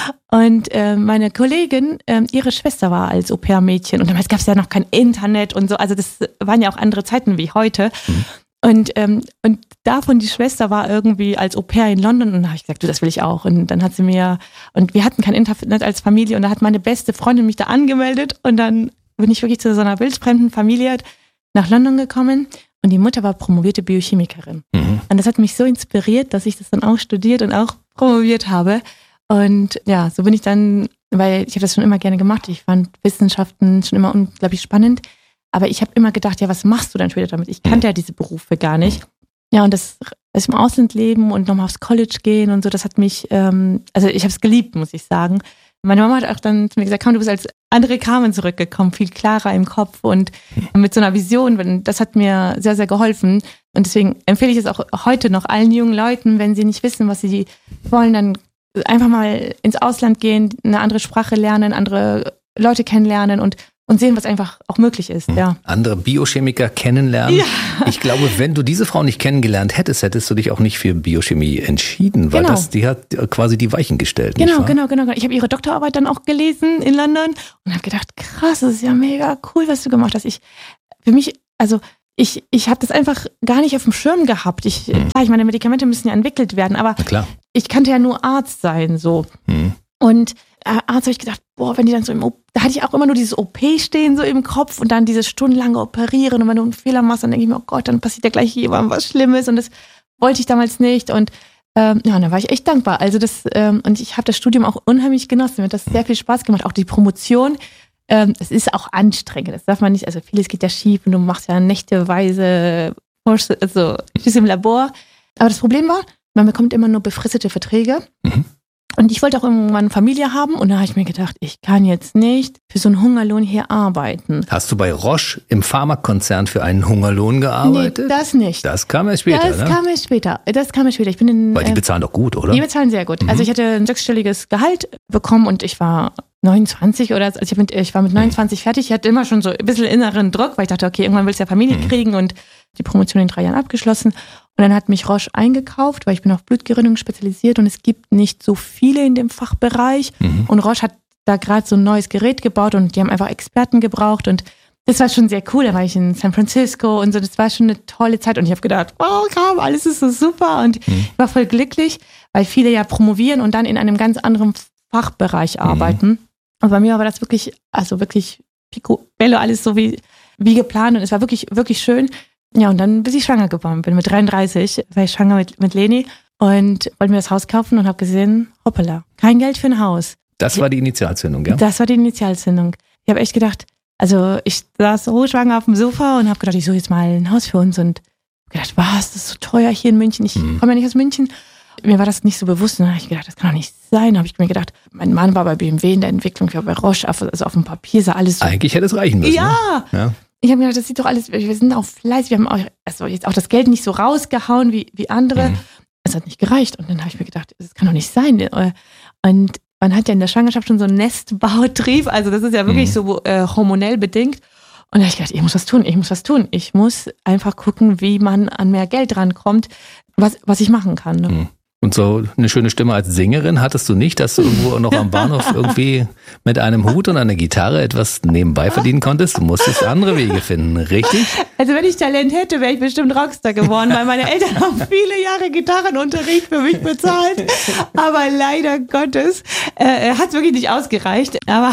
[SPEAKER 12] Und äh, meine Kollegin, äh, ihre Schwester war als Au-pair-Mädchen. Und damals gab es ja noch kein Internet und so. Also das waren ja auch andere Zeiten wie heute. Mhm. Und, ähm, und davon die Schwester war irgendwie als Au-pair in London. Und da habe ich gesagt, du, das will ich auch. Und dann hat sie mir, und wir hatten kein Internet als Familie. Und da hat meine beste Freundin mich da angemeldet. Und dann bin ich wirklich zu so einer wildfremden Familie nach London gekommen. Und die Mutter war promovierte Biochemikerin. Mhm. Und das hat mich so inspiriert, dass ich das dann auch studiert und auch promoviert habe. Und ja, so bin ich dann, weil ich habe das schon immer gerne gemacht. Ich fand Wissenschaften schon immer unglaublich spannend. Aber ich habe immer gedacht, ja, was machst du dann später damit? Ich kannte ja diese Berufe gar nicht. Ja, und das, das im Ausland leben und nochmal aufs College gehen und so, das hat mich, ähm, also ich habe es geliebt, muss ich sagen. Meine Mama hat auch dann zu mir gesagt, komm, du bist als andere Carmen zurückgekommen, viel klarer im Kopf und mit so einer Vision. Das hat mir sehr, sehr geholfen. Und deswegen empfehle ich es auch heute noch allen jungen Leuten, wenn sie nicht wissen, was sie wollen, dann einfach mal ins Ausland gehen, eine andere Sprache lernen, andere Leute kennenlernen und und sehen, was einfach auch möglich ist, ja.
[SPEAKER 2] Andere Biochemiker kennenlernen. Ja. Ich glaube, wenn du diese Frau nicht kennengelernt hättest, hättest du dich auch nicht für Biochemie entschieden, weil
[SPEAKER 12] genau.
[SPEAKER 2] das, die hat quasi die Weichen gestellt.
[SPEAKER 12] Genau, genau, genau. Ich habe ihre Doktorarbeit dann auch gelesen in London und habe gedacht, krass, das ist ja mega cool, was du gemacht hast. Ich, für mich, also ich, ich habe das einfach gar nicht auf dem Schirm gehabt. Ich, hm. klar, ich meine, Medikamente müssen ja entwickelt werden, aber klar. Ich kannte ja nur Arzt sein, so. Hm. Und äh, Arzt habe ich gedacht, boah, wenn die dann so im O P, da hatte ich auch immer nur dieses O P stehen so im Kopf und dann dieses stundenlange Operieren und wenn du einen Fehler machst, dann denke ich mir, oh Gott, dann passiert ja gleich jemandem was Schlimmes und das wollte ich damals nicht und ähm, ja, und da war ich echt dankbar. Also das ähm, und ich habe das Studium auch unheimlich genossen, mir hat das sehr viel Spaß gemacht, auch die Promotion. Ähm, es ist auch anstrengend, das darf man nicht, also vieles geht ja schief und du machst ja nächteweise also im Labor. Aber das Problem war, man bekommt immer nur befristete Verträge. Mhm. Und ich wollte auch irgendwann eine Familie haben und da habe ich mir gedacht, ich kann jetzt nicht für so einen Hungerlohn hier arbeiten.
[SPEAKER 2] Hast du bei Roche im Pharmakonzern für einen Hungerlohn gearbeitet?
[SPEAKER 12] Nee, das nicht.
[SPEAKER 2] Das kam erst später,
[SPEAKER 12] Das
[SPEAKER 2] ne?
[SPEAKER 12] kam erst später. Das kam erst später. Ich bin in,
[SPEAKER 2] Weil die bezahlen doch gut, oder?
[SPEAKER 12] Die bezahlen sehr gut. Mhm. Also ich hatte ein sechsstelliges Gehalt bekommen und ich war neunundzwanzig oder also ich, mit, ich war mit neunundzwanzig fertig. Ich hatte immer schon so ein bisschen inneren Druck, weil ich dachte, okay, irgendwann willst du ja Familie mhm. kriegen und die Promotion in drei Jahren abgeschlossen. Und dann hat mich Roche eingekauft, weil ich bin auf Blutgerinnung spezialisiert und es gibt nicht so viele in dem Fachbereich. Mhm. Und Roche hat da gerade so ein neues Gerät gebaut und die haben einfach Experten gebraucht und das war schon sehr cool. Da war ich in San Francisco und so, das war schon eine tolle Zeit und ich habe gedacht, wow, komm, alles ist so super und mhm. ich war voll glücklich, weil viele ja promovieren und dann in einem ganz anderen Fachbereich arbeiten. Mhm. Und bei mir war das wirklich, also wirklich picobello, alles so wie, wie geplant und es war wirklich, wirklich schön. Ja, und dann bis ich schwanger geworden bin. Mit dreiunddreißig war ich schwanger mit, mit Leni und wollte mir das Haus kaufen und habe gesehen, hoppala, kein Geld für ein Haus.
[SPEAKER 2] Das war die Initialzündung, ja?
[SPEAKER 12] Das war die Initialzündung. Ich habe echt gedacht, also ich saß so schwanger auf dem Sofa und habe gedacht, ich suche jetzt mal ein Haus für uns und gedacht, was, das ist so teuer hier in München. Ich mhm. komme ja nicht aus München. Mir war das nicht so bewusst. Und dann habe ich gedacht, das kann doch nicht sein. Dann habe ich mir gedacht, mein Mann war bei B M W in der Entwicklung, ich war bei Roche, also auf dem Papier sah alles so.
[SPEAKER 2] Eigentlich hätte es reichen müssen.
[SPEAKER 12] Ja,
[SPEAKER 2] ne? Ja.
[SPEAKER 12] Ich habe mir gedacht, das sieht doch alles, wir sind auch fleißig, wir haben auch, also jetzt auch das Geld nicht so rausgehauen wie, wie andere. Mhm. Es hat nicht gereicht. Und dann habe ich mir gedacht, das kann doch nicht sein. Und man hat ja in der Schwangerschaft schon so einen Nestbautrieb, also das ist ja wirklich mhm. so äh, hormonell bedingt. Und da habe ich gedacht, ich muss was tun, ich muss was tun. Ich muss einfach gucken, wie man an mehr Geld rankommt, was, was ich machen kann. Ne?
[SPEAKER 2] Mhm. Und so eine schöne Stimme als Sängerin hattest du nicht, dass du irgendwo noch am Bahnhof irgendwie mit einem Hut und einer Gitarre etwas nebenbei verdienen konntest? Du musstest andere Wege finden, richtig?
[SPEAKER 12] Also wenn ich Talent hätte, wäre ich bestimmt Rockstar geworden, weil meine Eltern haben viele Jahre Gitarrenunterricht für mich bezahlt. Aber leider Gottes äh, hat es wirklich nicht ausgereicht. Aber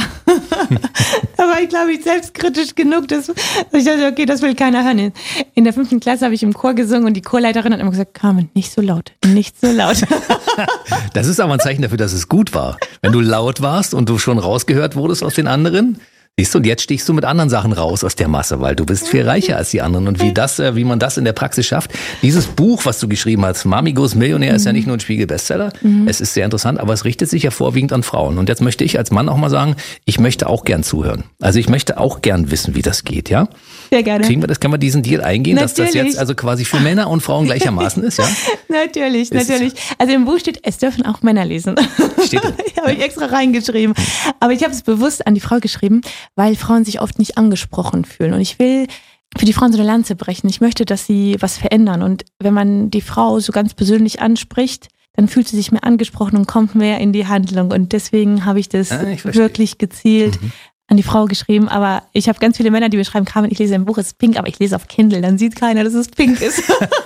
[SPEAKER 12] da war ich, glaube ich, selbstkritisch genug, dass, dass ich dachte, okay, das will keiner hören. In der fünften Klasse habe ich im Chor gesungen und die Chorleiterin hat immer gesagt, Carmen, nicht so laut, nicht so laut.
[SPEAKER 2] Das ist aber ein Zeichen dafür, dass es gut war. Wenn du laut warst und du schon rausgehört wurdest aus den anderen, siehst du, und jetzt stichst du mit anderen Sachen raus aus der Masse, weil du bist viel reicher als die anderen. Und wie das, wie man das in der Praxis schafft. Dieses Buch, was du geschrieben hast, Mami Goes Millionär, mhm. ist ja nicht nur ein Spiegel-Bestseller. Mhm. Es ist sehr interessant, aber es richtet sich ja vorwiegend an Frauen. Und jetzt möchte ich als Mann auch mal sagen, ich möchte auch gern zuhören. Also ich möchte auch gern wissen, wie das geht, ja?
[SPEAKER 12] Sehr gerne.
[SPEAKER 2] Kriegen wir das, können wir diesen Deal eingehen,
[SPEAKER 12] natürlich.
[SPEAKER 2] Dass das jetzt also quasi für Männer und Frauen gleichermaßen ist, ja?
[SPEAKER 12] Natürlich, ist natürlich. Also im Buch steht, es dürfen auch Männer lesen.
[SPEAKER 2] Steht das?
[SPEAKER 12] Habe ich extra reingeschrieben. Aber ich habe es bewusst an die Frau geschrieben, weil Frauen sich oft nicht angesprochen fühlen. Und ich will für die Frauen so eine Lanze brechen. Ich möchte, dass sie was verändern. Und wenn man die Frau so ganz persönlich anspricht, dann fühlt sie sich mehr angesprochen und kommt mehr in die Handlung. Und deswegen habe ich das
[SPEAKER 2] Ah, ich
[SPEAKER 12] wirklich gezielt
[SPEAKER 2] Mhm.
[SPEAKER 12] an die Frau geschrieben. Aber ich habe ganz viele Männer, die mir schreiben, Carmen, ich lese ein Buch, es ist pink, aber ich lese auf Kindle. Dann sieht keiner, dass es pink ist.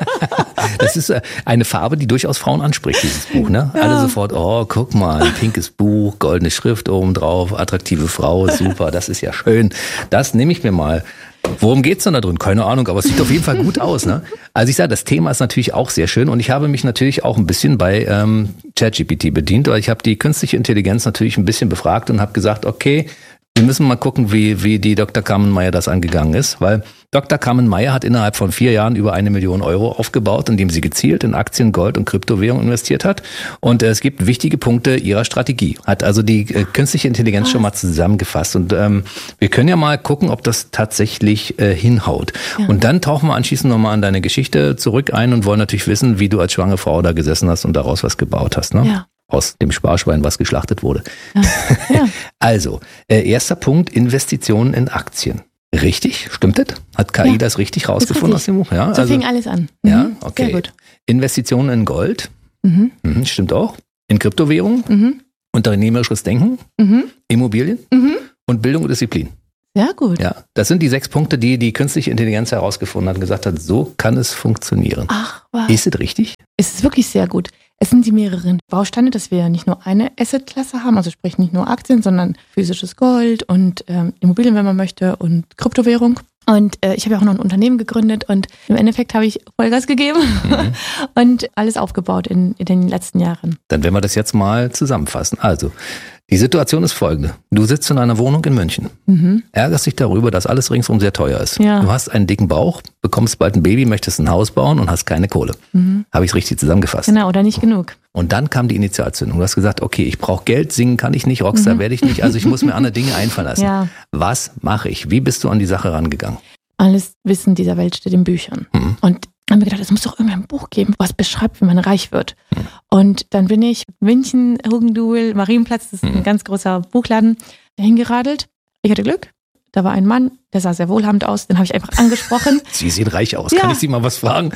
[SPEAKER 2] Das ist äh, eine Farbe, die durchaus Frauen anspricht, dieses Buch. Ne?
[SPEAKER 12] Ja.
[SPEAKER 2] Alle sofort, oh, guck mal, ein pinkes Buch, goldene Schrift oben drauf, attraktive Frau, super, das ist ja schön. Das nehme ich mir mal. Worum geht's denn da drin? Keine Ahnung, aber es sieht auf jeden Fall gut aus. Ne? Also ich sage, das Thema ist natürlich auch sehr schön und ich habe mich natürlich auch ein bisschen bei ähm, ChatGPT bedient, weil ich habe die künstliche Intelligenz natürlich ein bisschen befragt und habe gesagt, okay, wir müssen mal gucken, wie, wie die Doktor Kammenmeier das angegangen ist, weil Doktor Kammenmeier hat innerhalb von vier Jahren über eine Million Euro aufgebaut, indem sie gezielt in Aktien, Gold und Kryptowährung investiert hat. Und äh, es gibt wichtige Punkte ihrer Strategie. Hat also die äh, künstliche Intelligenz schon mal zusammengefasst. Und ähm, wir können ja mal gucken, ob das tatsächlich äh, hinhaut.
[SPEAKER 12] Ja.
[SPEAKER 2] Und dann tauchen wir anschließend nochmal an deine Geschichte zurück ein und wollen natürlich wissen, wie du als schwangere Frau da gesessen hast und daraus was gebaut hast. Ne?
[SPEAKER 12] Ja.
[SPEAKER 2] Aus dem Sparschwein, was geschlachtet wurde.
[SPEAKER 12] Ja. Ja.
[SPEAKER 2] Also, äh, erster Punkt, Investitionen in Aktien. Richtig? Stimmt das? Hat K I
[SPEAKER 12] Ja,
[SPEAKER 2] das richtig rausgefunden aus dem Buch? Ja,
[SPEAKER 12] So
[SPEAKER 2] also,
[SPEAKER 12] fing alles an. Mhm.
[SPEAKER 2] ja, okay.
[SPEAKER 12] Sehr gut.
[SPEAKER 2] Investitionen in Gold.
[SPEAKER 12] Mhm.
[SPEAKER 2] Mhm, stimmt auch. In Kryptowährungen.
[SPEAKER 12] Mhm.
[SPEAKER 2] Unternehmerisches Denken.
[SPEAKER 12] Mhm.
[SPEAKER 2] Immobilien.
[SPEAKER 12] Mhm.
[SPEAKER 2] Und Bildung und Disziplin.
[SPEAKER 12] Sehr gut.
[SPEAKER 2] Ja, das sind die sechs Punkte, die die künstliche Intelligenz herausgefunden hat und gesagt hat, so kann es funktionieren.
[SPEAKER 12] Ach, was?
[SPEAKER 2] Ist es richtig?
[SPEAKER 12] Es ist wirklich sehr gut. Es sind die mehreren Bausteine, dass wir nicht nur eine Assetklasse haben, also sprich nicht nur Aktien, sondern physisches Gold und ähm, Immobilien, wenn man möchte, und Kryptowährung. Und äh, ich habe ja auch noch ein Unternehmen gegründet und im Endeffekt habe ich Vollgas gegeben
[SPEAKER 2] Mhm.
[SPEAKER 12] und alles aufgebaut in, in den letzten Jahren.
[SPEAKER 2] Dann werden wir das jetzt mal zusammenfassen. Also, die Situation ist folgende. Du sitzt in einer Wohnung in München.
[SPEAKER 12] Mhm.
[SPEAKER 2] Ärgerst dich darüber, dass alles ringsum sehr teuer ist.
[SPEAKER 12] Ja.
[SPEAKER 2] Du hast einen dicken Bauch, bekommst bald ein Baby, möchtest ein Haus bauen und hast keine Kohle.
[SPEAKER 12] Mhm.
[SPEAKER 2] Habe ich es richtig zusammengefasst?
[SPEAKER 12] Genau, oder nicht genug.
[SPEAKER 2] Und dann kam die Initialzündung. Du hast gesagt, okay, ich brauche Geld, singen kann ich nicht, Rockstar
[SPEAKER 12] Mhm.
[SPEAKER 2] werde ich nicht, also ich muss mir andere Dinge einfallen lassen.
[SPEAKER 12] Ja.
[SPEAKER 2] Was mache ich? Wie bist du an die Sache rangegangen?
[SPEAKER 12] Alles Wissen dieser Welt steht in Büchern.
[SPEAKER 2] Mhm.
[SPEAKER 12] Und haben wir gedacht, es muss doch irgendein Buch geben, was beschreibt, wie man reich wird. Mhm. Und dann bin ich München, Hugenduel, Marienplatz, das ist
[SPEAKER 2] Mhm.
[SPEAKER 12] ein ganz großer Buchladen, dahin geradelt. Ich hatte Glück. Da war ein Mann, der sah sehr wohlhabend aus, den habe ich einfach angesprochen.
[SPEAKER 2] Sie sehen reich aus.
[SPEAKER 12] Ja.
[SPEAKER 2] Kann ich Sie mal was fragen?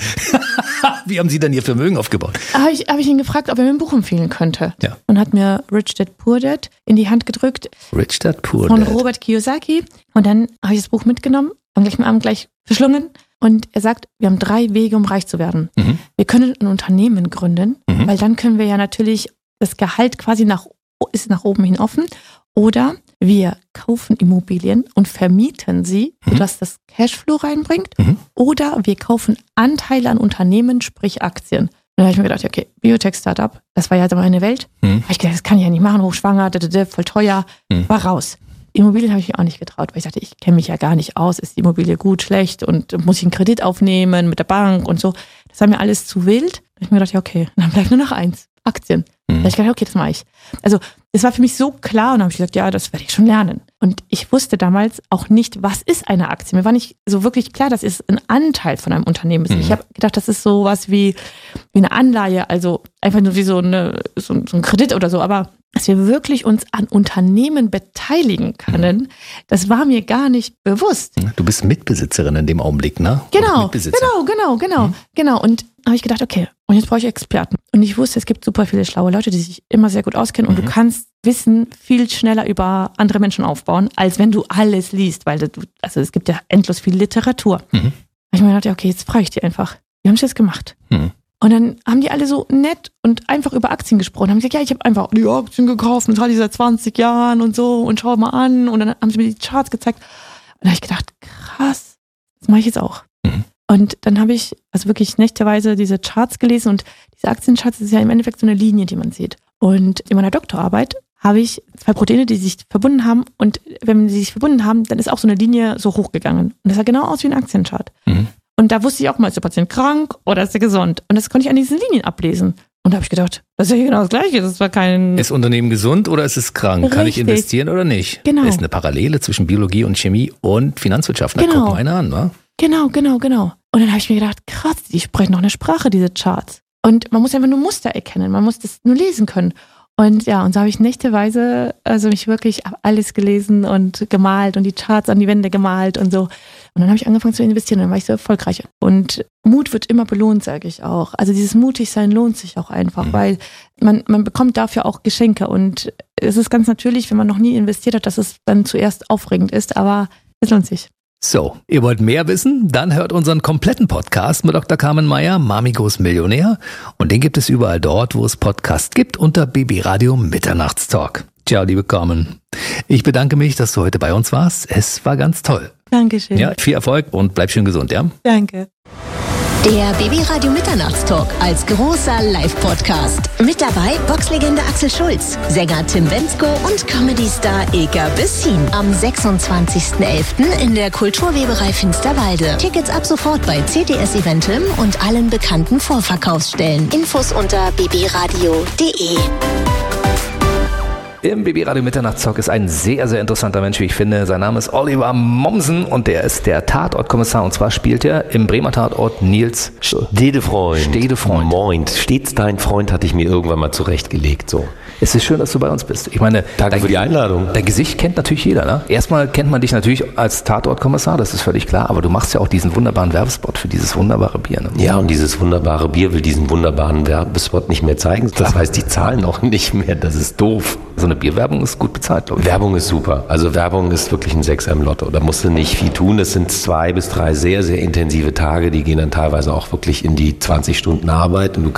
[SPEAKER 2] Wie haben Sie denn Ihr Vermögen aufgebaut?
[SPEAKER 12] Habe ich, hab ich ihn gefragt, ob er mir ein Buch empfehlen könnte.
[SPEAKER 2] Ja.
[SPEAKER 12] Und hat mir Rich Dad Poor Dad in die Hand gedrückt
[SPEAKER 2] Rich Dad Poor
[SPEAKER 12] von
[SPEAKER 2] Dad.
[SPEAKER 12] Robert Kiyosaki. Und dann habe ich das Buch mitgenommen, am gleichen Abend gleich verschlungen. Und er sagt, wir haben drei Wege, um reich zu werden.
[SPEAKER 2] Mhm.
[SPEAKER 12] Wir können ein Unternehmen gründen,
[SPEAKER 2] Mhm.
[SPEAKER 12] weil dann können wir ja natürlich das Gehalt quasi nach, ist nach oben hin offen. Oder wir kaufen Immobilien und vermieten sie,
[SPEAKER 2] Mhm.
[SPEAKER 12] sodass das Cashflow reinbringt.
[SPEAKER 2] Mhm.
[SPEAKER 12] Oder wir kaufen Anteile an Unternehmen, sprich Aktien. Und da habe ich mir gedacht, okay, Biotech-Startup, das war ja meine Welt.
[SPEAKER 2] Mhm.
[SPEAKER 12] Habe ich gedacht, das kann ich ja nicht machen, hochschwanger, da, da, da, voll teuer,
[SPEAKER 2] Mhm.
[SPEAKER 12] war raus. Immobilien habe ich mir auch nicht getraut, weil ich dachte, ich kenne mich ja gar nicht aus, ist die Immobilie gut, schlecht und muss ich einen Kredit aufnehmen mit der Bank und so. Das war mir alles zu wild. Da habe ich mir gedacht, ja okay, dann bleibt nur noch eins, Aktien. Da habe ich gedacht, okay, das mache ich. Also das war für mich so klar und dann habe ich gesagt, ja, das werde ich schon lernen. Und ich wusste damals auch nicht, was ist eine Aktie. Mir war nicht so wirklich klar, dass es ein Anteil von einem Unternehmen ist.
[SPEAKER 2] Mhm.
[SPEAKER 12] Ich habe gedacht, das ist sowas wie, wie eine Anleihe, also einfach nur wie so, eine, so, so ein Kredit oder so. Aber dass wir wirklich uns an Unternehmen beteiligen können, das war mir gar nicht bewusst.
[SPEAKER 2] Du bist Mitbesitzerin in dem Augenblick, ne? Oder
[SPEAKER 12] Genau,
[SPEAKER 2] Mitbesitzer.
[SPEAKER 12] genau, genau, genau,
[SPEAKER 2] Mhm.
[SPEAKER 12] genau. Und habe ich gedacht, okay, und jetzt brauche ich Experten. Und ich wusste, es gibt super viele schlaue Leute, die sich immer sehr gut auskennen. Und
[SPEAKER 2] Mhm.
[SPEAKER 12] du kannst Wissen viel schneller über andere Menschen aufbauen, als wenn du alles liest, weil du, also es gibt ja endlos viel Literatur.
[SPEAKER 2] Mhm.
[SPEAKER 12] Habe ich mir gedacht, ja, okay, jetzt frage ich die einfach. Wie haben sie das gemacht?
[SPEAKER 2] Mhm.
[SPEAKER 12] Und dann haben die alle so nett und einfach über Aktien gesprochen. Haben gesagt, ja, ich habe einfach die Aktien gekauft und das hatte ich seit zwanzig Jahren und so und schau mal an. Und dann haben sie mir die Charts gezeigt. Und da habe ich gedacht, krass, das mache ich jetzt auch.
[SPEAKER 2] Mhm.
[SPEAKER 12] Und dann habe ich also wirklich nächteweise diese Charts gelesen und diese Aktiencharts, das ist ja im Endeffekt so eine Linie, die man sieht. Und in meiner Doktorarbeit habe ich zwei Proteine, die sich verbunden haben und wenn sie sich verbunden haben, dann ist auch so eine Linie so hochgegangen. Und das sah genau aus wie ein Aktienchart.
[SPEAKER 2] Mhm.
[SPEAKER 12] Und da wusste ich auch mal, ist der Patient krank oder ist er gesund? Und das konnte ich an diesen Linien ablesen. Und da habe ich gedacht, das ist ja genau das Gleiche. Das war kein...
[SPEAKER 2] Ist Unternehmen gesund oder ist es krank? Kann ich
[SPEAKER 12] Richtig.
[SPEAKER 2] investieren oder nicht?
[SPEAKER 12] Genau.
[SPEAKER 2] Ist eine Parallele zwischen Biologie und Chemie und Finanzwirtschaft. Na,
[SPEAKER 12] Genau.
[SPEAKER 2] guck mal einer an, wa?
[SPEAKER 12] Genau, genau, genau. Und dann habe ich mir gedacht, krass, die sprechen noch eine Sprache, diese Charts. Und man muss einfach nur Muster erkennen, man muss das nur lesen können. Und ja, und so habe ich nächteweise, also mich wirklich hab alles gelesen und gemalt und die Charts an die Wände gemalt und so. Und dann habe ich angefangen zu investieren und dann war ich so erfolgreich. Und Mut wird immer belohnt, sage ich auch. Also dieses Mutigsein lohnt sich auch einfach, mhm. weil man, man bekommt dafür auch Geschenke. Und es ist ganz natürlich, wenn man noch nie investiert hat, dass es dann zuerst aufregend ist, aber es lohnt sich.
[SPEAKER 2] So, ihr wollt mehr wissen? Dann hört unseren kompletten Podcast mit Doktor Carmen Meyer, Mamigos Millionär. Und den gibt es überall dort, wo es Podcasts gibt, unter B B Radio Mitternachtstalk. Ciao, liebe Carmen. Ich bedanke mich, dass du heute bei uns warst. Es war ganz toll.
[SPEAKER 12] Dankeschön.
[SPEAKER 2] Ja, viel Erfolg und bleib schön gesund, ja?
[SPEAKER 12] Danke.
[SPEAKER 6] Der B B Radio Mitternachtstalk als großer Live-Podcast. Mit dabei Boxlegende Axel Schulz, Sänger Tim Bendzko und Comedy-Star Eka Bessin. Am sechsundzwanzigsten elften in der Kulturweberei Finsterwalde. Tickets ab sofort bei C T S Eventim und allen bekannten Vorverkaufsstellen. Infos unter b b radio punkt d e.
[SPEAKER 2] Im B B Radio Mitternachtstalk ist ein sehr, sehr interessanter Mensch, wie ich finde. Sein Name ist Oliver Mommsen und der ist der Tatortkommissar. Und zwar spielt er im Bremer Tatort Nils
[SPEAKER 13] Stedefreund.
[SPEAKER 2] Stedefreund.
[SPEAKER 13] Moin. Stets dein Freund hatte ich mir irgendwann mal zurechtgelegt. So.
[SPEAKER 2] Es ist schön, dass du bei uns bist. Ich meine,
[SPEAKER 13] danke
[SPEAKER 2] dein,
[SPEAKER 13] für die Einladung.
[SPEAKER 2] Dein Gesicht kennt natürlich jeder, ne? Erstmal kennt man dich natürlich als Tatortkommissar, das ist völlig klar, aber du machst ja auch diesen wunderbaren Werbespot für dieses wunderbare Bier, ne?
[SPEAKER 13] Ja, und dieses wunderbare Bier will diesen wunderbaren Werbespot nicht mehr zeigen. Das heißt, die zahlen auch nicht mehr. Das ist doof.
[SPEAKER 2] So eine Bierwerbung ist gut bezahlt, glaube ich.
[SPEAKER 13] Werbung ist super. Also Werbung ist wirklich ein Sechser im Lotto. Da musst du nicht viel tun. Es sind zwei bis drei sehr, sehr intensive Tage. Die gehen dann teilweise auch wirklich in die zwanzig Stunden Arbeit. Und du